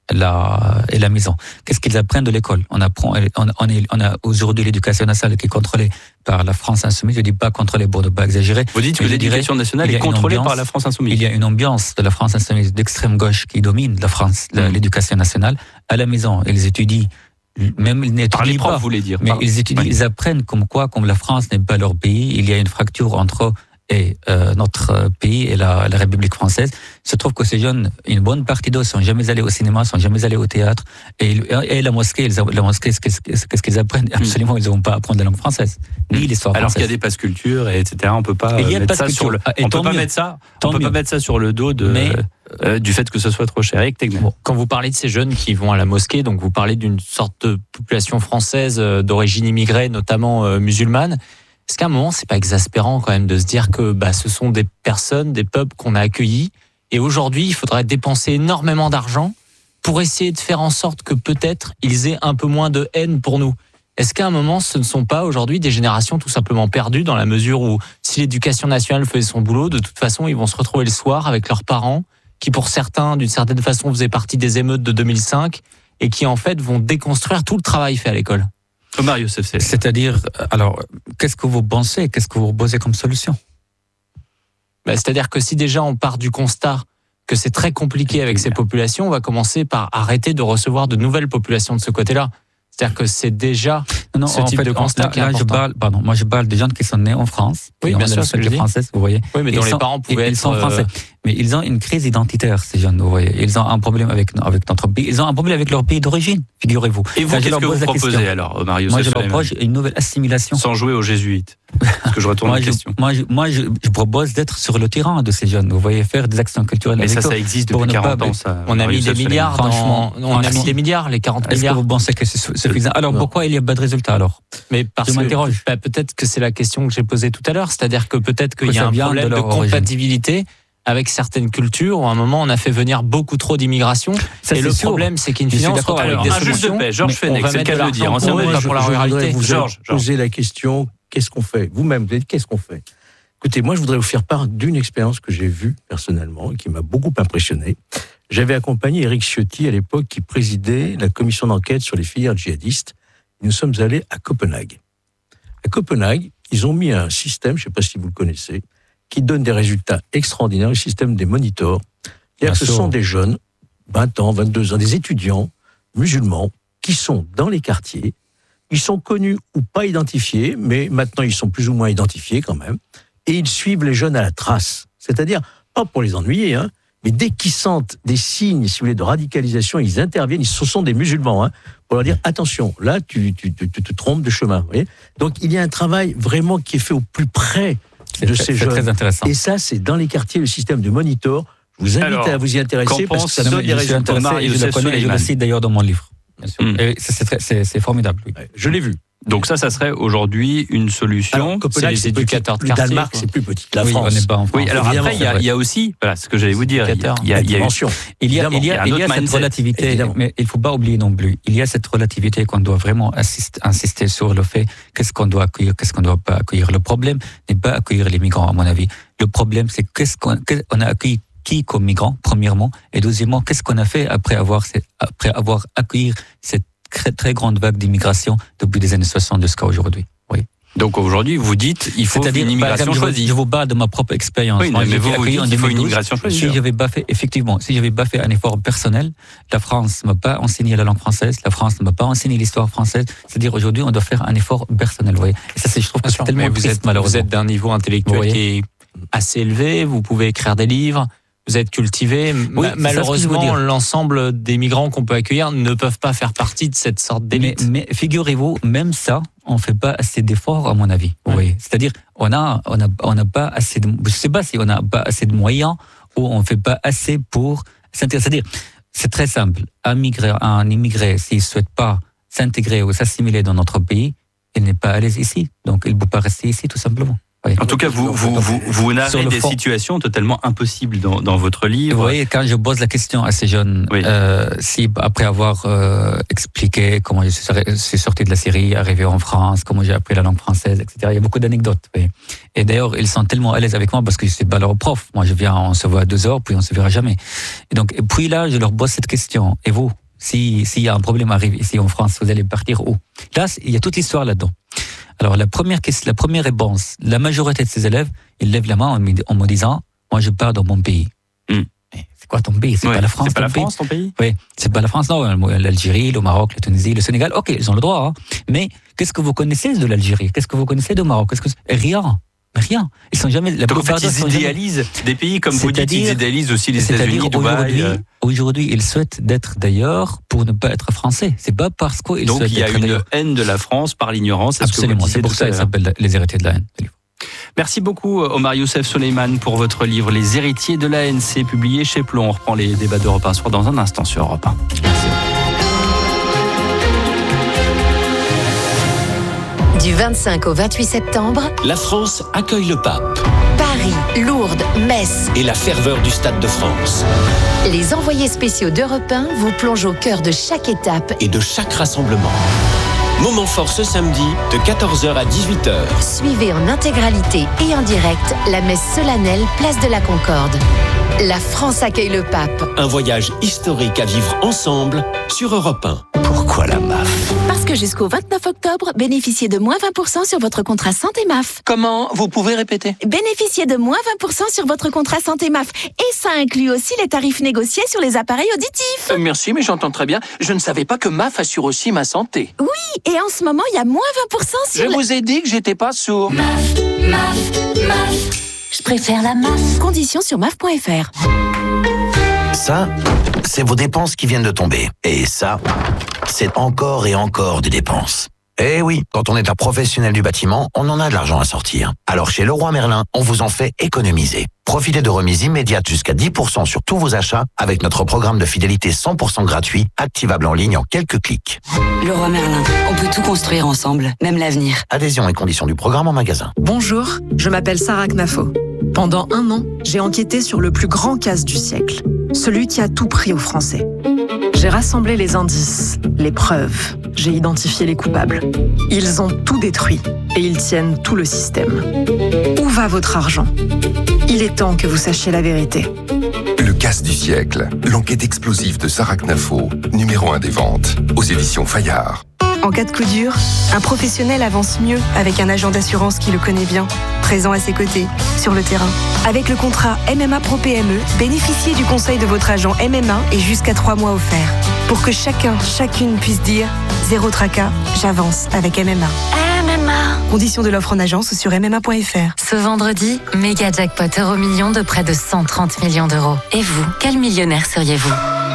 la, et la maison. Qu'est-ce qu'ils apprennent de l'école? On apprend, on, on, est, on a aujourd'hui l'éducation nationale qui est contrôlée par la France insoumise. Je dis pas contrôlée pour ne pas exagérer.
Vous dites que l'éducation nationale est contrôlée ambiance, par la France insoumise.
Il y a une ambiance de la France insoumise d'extrême gauche qui domine la France, mmh. l'éducation nationale. À la maison, ils étudient. Même ils n'étudient
par les profs,
pas,
vous voulez dire.
Mais
par...
ils étudient, oui. Ils apprennent comme quoi, comme la France n'est pas leur pays, il y a une fracture entre et euh, notre pays et la, la République française. Il se trouve que ces jeunes, une bonne partie d'eux sont jamais allés au cinéma, sont jamais allés au théâtre. Et, et la mosquée, ils, la mosquée, qu'est-ce, qu'est-ce qu'ils apprennent? Absolument, ils ne vont pas apprendre la langue française, ni l'histoire
Alors
française.
qu'il y a des passes culture, et etc. On peut pas
il y a
mettre ça
culture.
sur le.
Ah,
on peut pas
mieux.
mettre ça.
Tant
on peut
mieux.
pas mettre ça sur le dos de. Mais, euh, du fait que ce soit trop cher. Eric Tegman.
Bon, quand vous parlez de ces jeunes qui vont à la mosquée, donc vous parlez d'une sorte de population française d'origine immigrée, notamment euh, musulmane. Est-ce qu'à un moment, c'est pas exaspérant quand même de se dire que bah, ce sont des personnes, des peuples qu'on a accueillis, et aujourd'hui, il faudrait dépenser énormément d'argent pour essayer de faire en sorte que peut-être ils aient un peu moins de haine pour nous? Est-ce qu'à un moment, ce ne sont pas aujourd'hui des générations tout simplement perdues, dans la mesure où si l'éducation nationale faisait son boulot, de toute façon, ils vont se retrouver le soir avec leurs parents, qui pour certains, d'une certaine façon, faisaient partie des émeutes de deux mille cinq, et qui en fait vont déconstruire tout le travail fait à l'école?
Omar Youssef, c'est...
C'est-à-dire, alors, qu'est-ce que vous pensez? Qu'est-ce que vous proposez comme solution?
Bah, c'est-à-dire que si déjà on part du constat que c'est très compliqué avec ces populations, on va commencer par arrêter de recevoir de nouvelles populations de ce côté-là. C'est-à-dire que c'est déjà
non,
ce type
fait,
de constat
là,
qui est
là,
important.
Je parle, pardon, moi je parle des gens qui sont nés en France,
oui, bien sûr,
ce que je dis. Française, vous voyez.
Oui, mais dont les
sont,
parents pouvaient
ils
être
sont français, mais ils ont une crise identitaire, ces jeunes, vous voyez. Ils ont un problème avec avec notre pays, ils ont un problème avec leur pays d'origine, figurez-vous.
Et vous, qu'est-ce que vous proposez alors, Omar Youssef?
Moi, je leur propose une nouvelle assimilation.
Sans jouer aux jésuites. Parce que je retourne
moi,
la
je,
question.
Moi, je, moi je, je propose d'être sur le terrain de ces jeunes. Vous voyez, faire des actions culturelles.
Mais ça, ça existe depuis quarante ans. Ça,
on a mis des milliards. Dans, on a mis des milliards, les quarante milliards.
Est-ce que vous pensez que c'est suffisant? Alors
non.
Pourquoi il n'y a pas de résultat alors?
Mais parce
je m'interroge.
Que, bah, peut-être que c'est la question que j'ai posée tout à l'heure, c'est-à-dire que peut-être qu'il y a un problème de, de compatibilité avec certaines cultures où à un moment on a fait venir beaucoup trop d'immigration. Ça, et le sûr. problème, c'est qu'une finance
d'accord avec des solutions. De paix, Georges Fenech, c'est le cas de le dire.
Ancien
ministre
pour la ruralité. Vous Georges, posez la question, qu'est-ce qu'on fait? Vous-même, vous dites qu'est-ce qu'on fait? Écoutez, moi je voudrais vous faire part d'une expérience que j'ai vue personnellement et qui m'a beaucoup impressionné. J'avais accompagné Éric Ciotti à l'époque qui présidait la commission d'enquête sur les filières djihadistes. Nous sommes allés à Copenhague. À Copenhague, ils ont mis un système, je ne sais pas si vous le connaissez, qui donne des résultats extraordinaires, le système des monitors. C'est-à-dire que ce sont des jeunes, vingt ans, vingt-deux ans, des étudiants musulmans qui sont dans les quartiers. Ils sont connus ou pas identifiés, mais maintenant ils sont plus ou moins identifiés quand même. Et ils suivent les jeunes à la trace. C'est-à-dire, pas pour les ennuyer, hein, mais dès qu'ils sentent des signes, si vous voulez, de radicalisation, ils interviennent. Ce sont des musulmans, hein, pour leur dire attention, là, tu, tu, tu, tu te trompes de chemin. Vous voyez. Donc, il y a un travail vraiment qui est fait au plus près de
c'est
ces
très,
jeunes.
C'est très intéressant.
Et ça, c'est dans les quartiers, le système de monitor. Je vous invite
Alors,
à vous y intéresser parce que ça donne des résultats.
Je le connais et je le cite d'ailleurs dans mon livre. Bien sûr. Mm. Et c'est, très, c'est, c'est formidable. Oui.
Ouais, je l'ai vu.
Donc ça, ça serait aujourd'hui une solution.
Alors, Copenhague,
c'est les
c'est
éducateurs
petit,
de quartier.
Le Danemark, c'est plus petit que la
oui,
France.
On n'est pas en France.
Oui, alors après, il y, a, il y a aussi, voilà, ce que j'allais vous dire, il y a, il y a, il y a,
dimension.
Il y a, il y a, il y a cette relativité, évidemment. Mais il ne faut pas oublier non plus. Il y a cette relativité qu'on doit vraiment assist, insister sur le fait qu'est-ce qu'on doit accueillir, qu'est-ce qu'on ne doit pas accueillir. Le problème n'est pas accueillir les migrants, à mon avis. Le problème, c'est qu'est-ce qu'on, qu'est-ce qu'on a accueilli qui comme migrants, premièrement, et deuxièmement, qu'est-ce qu'on a fait après avoir, après avoir accueilli cette très, très grande vague d'immigration depuis les années soixante jusqu'à aujourd'hui. Oui.
Donc aujourd'hui, vous dites il faut
C'est-à-dire,
une immigration
exemple,
choisie.
Je vous parle de ma propre expérience.
Oui,
Moi,
mais vous, vous dites qu'il faut une immigration choisie.
Si j'avais pas fait, effectivement, si j'avais pas fait un effort personnel, la France ne m'a pas enseigné la langue française, la France ne m'a pas enseigné l'histoire française. C'est-à-dire aujourd'hui, on doit faire un effort personnel. Vous voyez. Et ça, c'est, je trouve que c'est tellement
mais vous
triste,
êtes,
malheureusement.
Vous êtes d'un niveau intellectuel qui est assez élevé. Vous pouvez écrire des livres. Vous êtes cultivé.
Oui,
Ma- malheureusement, l'ensemble des migrants qu'on peut accueillir ne peuvent pas faire partie de cette sorte d'élite.
Mais, mais figurez-vous, même ça, on ne fait pas assez d'efforts, à mon avis. Vous voyez. C'est-à-dire, on a, on a, on n'a pas assez de, je sais pas si on n'a pas assez de moyens ou on ne fait pas assez pour s'intégrer. C'est-à-dire, c'est très simple. Un immigré, un immigré, s'il ne souhaite pas s'intégrer ou s'assimiler dans notre pays, il n'est pas à l'aise ici. Donc, il ne peut pas rester ici, tout simplement. Oui.
En tout cas, vous, vous, vous, vous narrez des fond. situations totalement impossibles dans, dans votre livre.
Oui, quand je pose la question à ces jeunes, oui. euh, si après avoir euh, expliqué comment je suis sorti de la Syrie, arrivé en France, comment j'ai appris la langue française, et cetera, il y a beaucoup d'anecdotes. Oui. Et d'ailleurs, ils sont tellement à l'aise avec moi parce que je suis pas leur prof. Moi, je viens, on se voit à deux heures, puis on se verra jamais. Et donc, et puis là, je leur pose cette question. Et vous, si s'il y a un problème arrive ici en France, vous allez partir où? Là, il y a toute l'histoire là-dedans. Alors, la première question, la première réponse, la majorité de ces élèves, ils lèvent la main en me, en me disant, moi, je pars dans mon pays.
Mm.
C'est quoi ton pays? C'est
ouais,
pas la France,
c'est pas
ton
la
pays?
France, ton pays?
Oui, c'est pas la France, non. L'Algérie, le Maroc, la Tunisie, le Sénégal. Ok, ils ont le droit. Hein. Mais qu'est-ce que vous connaissez de l'Algérie? Qu'est-ce que vous connaissez du Maroc? Qu'est-ce que rien? Rien. Ils sont jamais. La
Donc en fait, ils idéalisent jamais... des pays comme vous dites. Ils idéalisent aussi les États-Unis, Dubaï.
Aujourd'hui, euh... aujourd'hui, ils souhaitent d'être d'ailleurs pour ne pas être français. C'est pas parce qu'ils
Donc
souhaitent.
Donc il y a une
d'ailleurs.
haine de la France par l'ignorance.
Absolument. C'est pour ça qu'ils s'appellent les héritiers de la haine.
Merci beaucoup Omar Youssef Soleiman pour votre livre Les héritiers de la haine, c'est publié chez Plon. On reprend les débats d'Europe un soir dans un instant sur Europe un. Merci.
Du vingt-cinq au vingt-huit septembre,
la France accueille le pape.
Paris, Lourdes, Metz
et la ferveur du Stade de France.
Les envoyés spéciaux d'Europe un vous plongent au cœur de chaque étape
et de chaque rassemblement. Moment fort ce samedi de quatorze heures à dix-huit heures.
Suivez en intégralité et en direct la messe solennelle Place de la Concorde. La France accueille le pape.
Un voyage historique à vivre ensemble sur Europe un. Pourquoi la M A F?
Parce que jusqu'au vingt-neuf octobre, bénéficiez de moins vingt pour cent sur votre contrat santé M A F.
Comment? Vous pouvez répéter?
Bénéficiez de moins vingt pour cent sur votre contrat santé M A F. Et ça inclut aussi les tarifs négociés sur les appareils auditifs.
Euh, merci, mais j'entends très bien. Je ne savais pas que M A F assure aussi ma santé.
Oui, et en ce moment, il y a moins vingt pour cent sur...
Je
le...
vous ai dit que j'étais pas sourd.
M A F, M A F, M A F. Je préfère la M A F. Conditions sur M A F point F R.
Ça, c'est vos dépenses qui viennent de tomber. Et ça, c'est encore et encore des dépenses. Eh oui, quand on est un professionnel du bâtiment, on en a de l'argent à sortir. Alors chez Leroy Merlin, on vous en fait économiser. Profitez de remises immédiates jusqu'à dix pour cent sur tous vos achats avec notre programme de fidélité cent pour cent gratuit, activable en ligne en quelques clics.
Leroy Merlin, on peut tout construire ensemble, même l'avenir.
Adhésion et conditions du programme en magasin.
Bonjour, je m'appelle Sarah Knafo. Pendant un an, j'ai enquêté sur le plus grand casse du siècle, celui qui a tout pris aux Français. J'ai rassemblé les indices, les preuves, j'ai identifié les coupables. Ils ont tout détruit et ils tiennent tout le système. Où va votre argent? Il est temps que vous sachiez la vérité.
Le casse du siècle, l'enquête explosive de Sarah Knafo, numéro un des ventes, aux éditions Fayard.
En cas de coup dur, un professionnel avance mieux avec un agent d'assurance qui le connaît bien, présent à ses côtés, sur le terrain. Avec le contrat M M A Pro P M E, bénéficiez du conseil de votre agent M M A et jusqu'à trois mois offerts. Pour que chacun, chacune puisse dire « Zéro tracas, j'avance avec M M A ».
M M A.
Conditions de l'offre en agence ou sur M M A point F R.
Ce vendredi, méga jackpot euro million de près de cent trente millions d'euros. Et vous, quel millionnaire seriez-vous?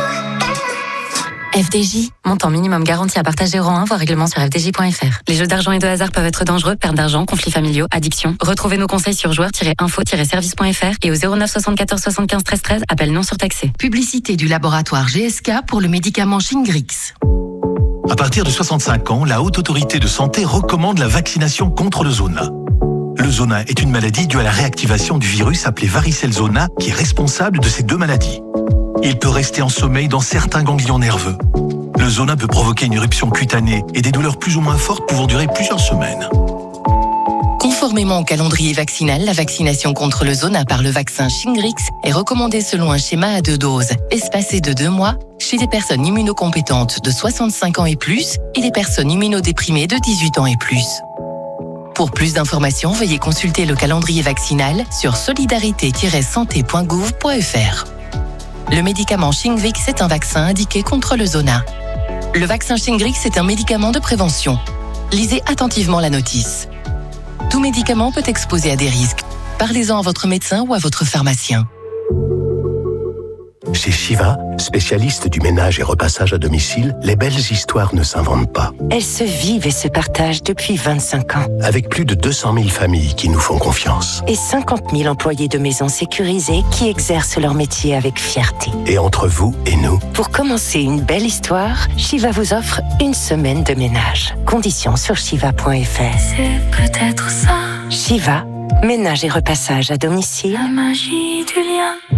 F D J, montant minimum garanti à partager rang un, voire règlement sur f d j point f r. Les jeux d'argent et de hasard peuvent être dangereux, perte d'argent, conflits familiaux, addiction. Retrouvez nos conseils sur joueurs tiret info tiret service point f r et au zéro neuf soixante-quatorze soixante-quinze treize treize, appel non surtaxé.
Publicité du laboratoire G S K pour le médicament Shingrix.
À partir de soixante-cinq ans, la Haute Autorité de Santé recommande la vaccination contre le zona. Le zona est une maladie due à la réactivation du virus appelé varicelle zona qui est responsable de ces deux maladies. Il peut rester en sommeil dans certains ganglions nerveux. Le zona peut provoquer une éruption cutanée et des douleurs plus ou moins fortes pouvant durer plusieurs semaines.
Conformément au calendrier vaccinal, la vaccination contre le zona par le vaccin Shingrix est recommandée selon un schéma à deux doses, espacé de deux mois, chez les personnes immunocompétentes de soixante-cinq ans et plus et les personnes immunodéprimées de dix-huit ans et plus. Pour plus d'informations, veuillez consulter le calendrier vaccinal sur solidarité tiret santé point gouv point f r. Le médicament Shingrix est un vaccin indiqué contre le zona. Le vaccin Shingrix est un médicament de prévention. Lisez attentivement la notice. Tout médicament peut exposer à des risques. Parlez-en à votre médecin ou à votre pharmacien.
Chez Shiva, spécialiste du ménage et repassage à domicile, les belles histoires ne s'inventent pas.
Elles se vivent et se partagent depuis vingt-cinq ans.
Avec plus de deux cent mille familles qui nous font confiance.
Et cinquante mille employés de maisons sécurisées qui exercent leur métier avec fierté.
Et entre vous et nous,
pour commencer une belle histoire, Shiva vous offre une semaine de ménage. Conditions sur shiva point f r. C'est peut-être ça. Shiva, Ménage et repassage à domicile.
La magie du lien.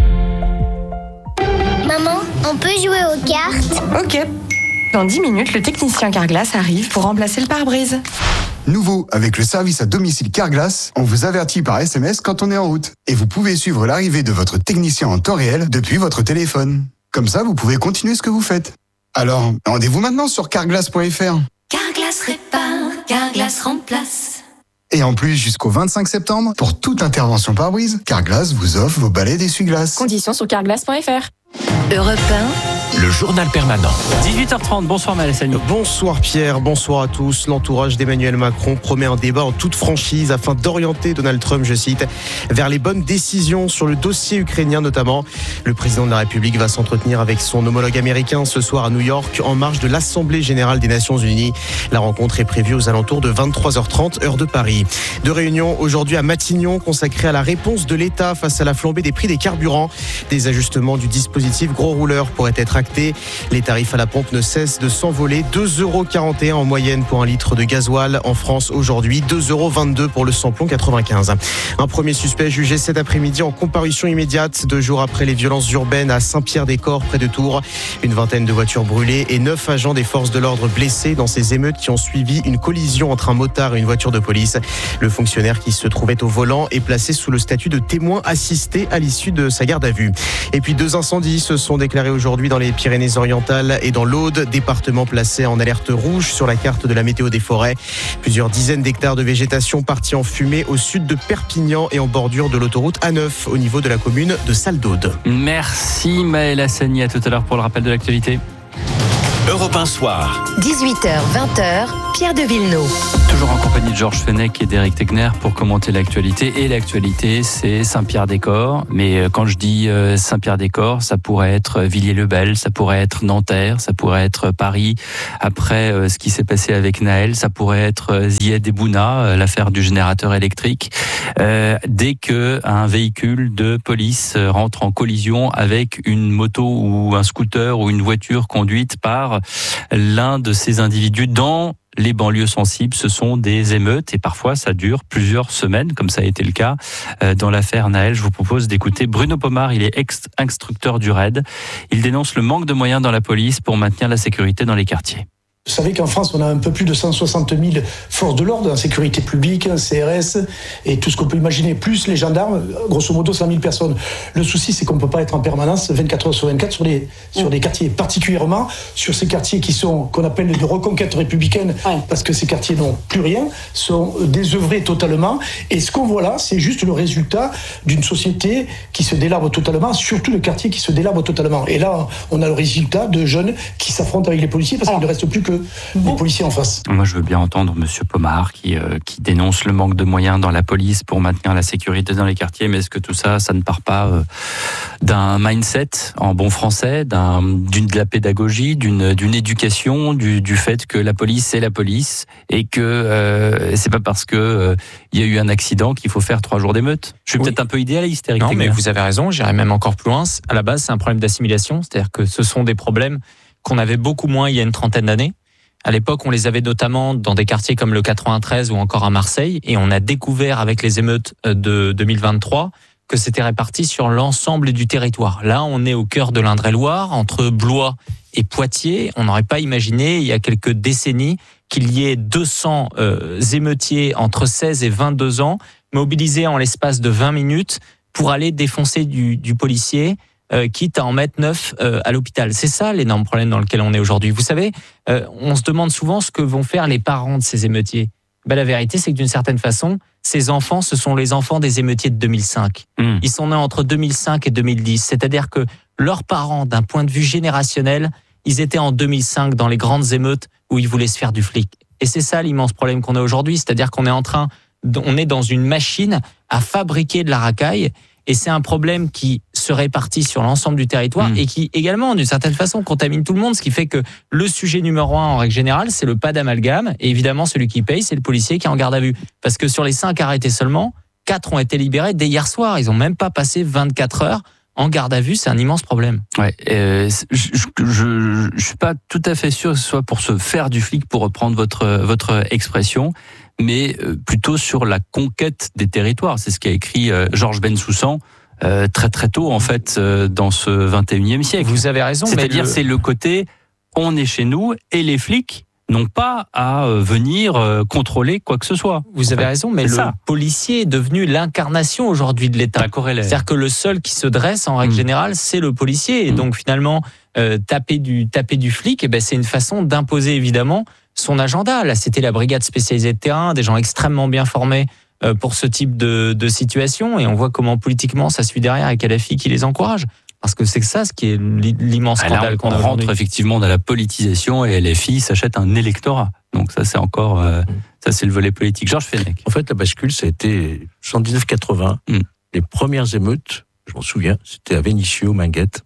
Maman, on peut jouer aux cartes?
Ok. Dans dix minutes, le technicien Carglass arrive pour remplacer le pare-brise.
Nouveau, avec le service à domicile Carglass, on vous avertit par S M S quand on est en route. Et vous pouvez suivre l'arrivée de votre technicien en temps réel depuis votre téléphone. Comme ça, vous pouvez continuer ce que vous faites. Alors, rendez-vous maintenant sur carglass point f r.
Carglass répare, Carglass remplace.
Et en plus, jusqu'au vingt-cinq septembre, pour toute intervention pare-brise, Carglass vous offre vos balais d'essuie-glace.
Conditions sur carglass point f r.
Europe un,
le journal permanent.
dix-huit heures trente, bonsoir Malassani.
Bonsoir Pierre, bonsoir à tous. L'entourage d'Emmanuel Macron promet un débat en toute franchise afin d'orienter Donald Trump, je cite, vers les bonnes décisions sur le dossier ukrainien notamment. Le président de la République va s'entretenir avec son homologue américain ce soir à New York en marge de l'Assemblée générale des Nations Unies. La rencontre est prévue aux alentours de vingt-trois heures trente, heure de Paris. Deux réunions aujourd'hui à Matignon consacrées à la réponse de l'État face à la flambée des prix des carburants. Des ajustements du dispositif gros rouleur pourraient être actés. Les tarifs à la pompe ne cessent de s'envoler. deux euros quarante et un en moyenne pour un litre de gasoil. En France aujourd'hui, deux euros vingt-deux pour le samplon quatre-vingt-quinze. Un premier suspect jugé cet après-midi en comparution immédiate, deux jours après les violences urbaines à Saint-Pierre-des-Corps près de Tours. Une vingtaine de voitures brûlées et neuf agents des forces de l'ordre blessés dans ces émeutes qui ont suivi une collision entre un motard et une voiture de police. Le fonctionnaire qui se trouvait au volant est placé sous le statut de témoin assisté à l'issue de sa garde à vue. Et puis deux incendies se sont déclarés aujourd'hui dans les Pyrénées-Orientales et dans l'Aude, département placé en alerte rouge sur la carte de la météo des forêts. Plusieurs dizaines d'hectares de végétation partis en fumée au sud de Perpignan et en bordure de l'autoroute A neuf au niveau de la commune de Salles-d'Aude.
Merci Maël Hassani, à tout à l'heure pour le rappel de l'actualité.
Europe un soir.
dix-huit heures vingt, Pierre de Villeneuve.
Toujours en compagnie de Georges Fenech et d'Éric Tegner pour commenter l'actualité. Et l'actualité, c'est Saint-Pierre-des-Corps. Mais quand je dis Saint-Pierre-des-Corps, ça pourrait être Villiers-le-Bel, ça pourrait être Nanterre, ça pourrait être Paris. Après ce qui s'est passé avec Naël, ça pourrait être Zied et Bouna, l'affaire du générateur électrique. Euh, dès que un véhicule de police rentre en collision avec une moto ou un scooter ou une voiture conduite par l'un de ces individus dans les banlieues sensibles, ce sont des émeutes et parfois ça dure plusieurs semaines, comme ça a été le cas dans l'affaire Naël. Je vous propose d'écouter Bruno Pomar, il est ex-instructeur du R A I D. Il dénonce le manque de moyens dans la police pour maintenir la sécurité dans les quartiers.
Vous savez qu'en France, on a un peu plus de cent soixante mille forces de l'ordre, en sécurité publique, C R S, et tout ce qu'on peut imaginer, plus les gendarmes, grosso modo cent mille personnes. Le souci, c'est qu'on ne peut pas être en permanence vingt-quatre heures sur vingt-quatre sur les, sur les quartiers, particulièrement sur ces quartiers qui sont, qu'on appelle de reconquête républicaine, ouais. Parce que ces quartiers n'ont plus rien, sont désœuvrés totalement, et ce qu'on voit là, c'est juste le résultat d'une société qui se délabre totalement, surtout le quartier qui se délabre totalement. Et là, on a le résultat de jeunes qui s'affrontent avec les policiers, parce qu'il ne reste plus que les policiers en face.
Moi, je veux bien entendre Monsieur Pomar qui, euh, qui dénonce le manque de moyens dans la police pour maintenir la sécurité dans les quartiers, mais est-ce que tout ça, ça ne part pas euh, d'un mindset en bon français, d'un, d'une, de la pédagogie, d'une, d'une éducation, du, du fait que la police, c'est la police et que euh, c'est pas parce que euh, il y a eu un accident qu'il faut faire trois jours d'émeute. Je suis oui. peut-être un peu idéaliste, Éric.
Non,
Tegner.
mais vous avez raison, j'irai même encore plus loin. À la base, c'est un problème d'assimilation, c'est-à-dire que ce sont des problèmes qu'on avait beaucoup moins il y a une trentaine d'années. À l'époque, on les avait notamment dans des quartiers comme le quatre-vingt-treize ou encore à Marseille, et on a découvert avec les émeutes de deux mille vingt-trois que c'était réparti sur l'ensemble du territoire. Là, on est au cœur de l'Indre-et-Loire, entre Blois et Poitiers. On n'aurait pas imaginé, il y a quelques décennies, qu'il y ait deux cents euh, émeutiers entre seize et vingt-deux ans mobilisés en l'espace de vingt minutes pour aller défoncer du, du policier, Euh, quitte à en mettre neuf euh, à l'hôpital. C'est ça l'énorme problème dans lequel on est aujourd'hui. Vous savez, euh, on se demande souvent ce que vont faire les parents de ces émeutiers. Ben, la vérité, c'est que d'une certaine façon, ces enfants, ce sont les enfants des émeutiers de deux mille cinq. Mmh. Ils sont nés entre deux mille cinq et deux mille dix. C'est-à-dire que leurs parents, d'un point de vue générationnel, ils étaient en deux mille cinq dans les grandes émeutes où ils voulaient se faire du flic. Et c'est ça l'immense problème qu'on a aujourd'hui. C'est-à-dire qu'on est en train, on est dans une machine à fabriquer de la racaille. Et c'est un problème qui se répartit sur l'ensemble du territoire mmh. et qui également, d'une certaine façon, contamine tout le monde. Ce qui fait que le sujet numéro un, en règle générale, c'est le pas d'amalgame. Et évidemment, celui qui paye, c'est le policier qui est en garde à vue. Parce que sur les cinq arrêtés seulement, quatre ont été libérés dès hier soir. Ils n'ont même pas passé vingt-quatre heures en garde à vue, c'est un immense problème.
Ouais, euh, je, je, je, je suis pas tout à fait sûr que ce soit pour se faire du flic, pour reprendre votre votre expression, mais plutôt sur la conquête des territoires. C'est ce qu'a écrit Georges Bensoussan euh, très très tôt en fait euh, dans ce vingt et unième siècle.
Vous avez raison.
C'est-à-dire
mais le...
c'est le côté on est chez nous et les flics n'ont pas à venir contrôler quoi que ce soit.
Vous avez raison, mais le ça. policier est devenu l'incarnation aujourd'hui de l'État. C'est-à-dire que le seul qui se dresse, en règle mmh. générale, c'est le policier. Et mmh. donc finalement, euh, taper du taper du flic, eh ben, c'est une façon d'imposer évidemment son agenda. Là, c'était la brigade spécialisée de terrain, des gens extrêmement bien formés euh, pour ce type de, de situation. Et on voit comment politiquement ça suit derrière avec Kadhafi qui les encourage. Parce que c'est ça ce qui est l'immense scandale qu'on a aujourd'hui.
On rentre effectivement dans la politisation et L F I s'achète un électorat. Donc ça c'est encore, euh, ça c'est le volet politique. Georges Fenech.
En fait la bascule ça a été soixante-dix-neuf quatre-vingts. Mm. Les premières émeutes, je m'en souviens, c'était à Vénissieux, Minguette.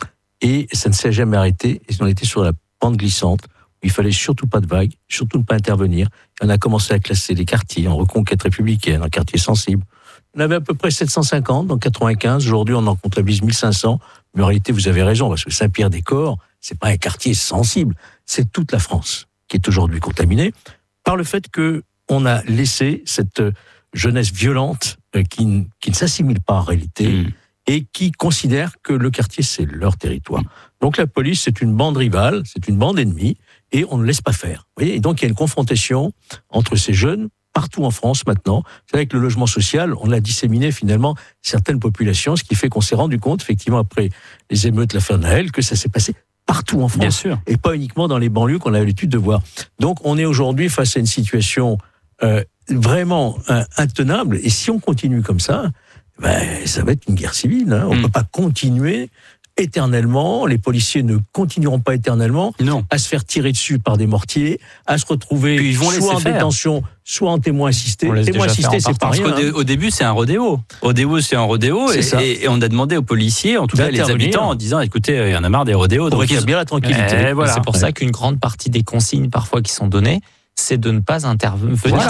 Et ça ne s'est jamais arrêté. Et on était sur la pente glissante où il fallait surtout pas de vagues, surtout ne pas intervenir. Et on a commencé à classer les quartiers en reconquête républicaine, en quartiers sensibles. On avait à peu près sept cent cinquante dans quatre-vingt-quinze. Aujourd'hui, on en comptabilise mille cinq cents. Mais en réalité, vous avez raison, parce que Saint-Pierre-des-Corps, c'est pas un quartier sensible. C'est toute la France qui est aujourd'hui contaminée par le fait que on a laissé cette jeunesse violente qui, qui ne s'assimile pas en réalité mmh. et qui considère que le quartier, c'est leur territoire. Donc la police, c'est une bande rivale, c'est une bande ennemie et on ne laisse pas faire. Vous voyez, et donc il y a une confrontation entre ces jeunes partout en France maintenant. C'est vrai que le logement social, on a disséminé finalement certaines populations, ce qui fait qu'on s'est rendu compte, effectivement, après les émeutes de la fin de Naël, que ça s'est passé partout en France.
Bien sûr.
Et pas uniquement dans les banlieues qu'on a l'habitude de voir. Donc on est aujourd'hui face à une situation euh, vraiment euh, intenable. Et si on continue comme ça, ben, ça va être une guerre civile. Hein. On ne mmh. peut pas continuer éternellement, les policiers ne continueront pas éternellement
non.
à se faire tirer dessus par des mortiers, à se retrouver
ils vont
soit en
faire.
détention, soit en témoin assisté. Témoin assisté, c'est pas rien.
Parce qu'au au début, c'est un rodéo. Au début, c'est un rodéo, et, et, et on a demandé aux policiers, en tout cas les habitants, en disant, écoutez, il y en a marre des rodéos.
Donc il y a bien la tranquillité.
Voilà. C'est pour ouais. ça qu'une grande partie des consignes, parfois, qui sont données, c'est de ne pas intervenir.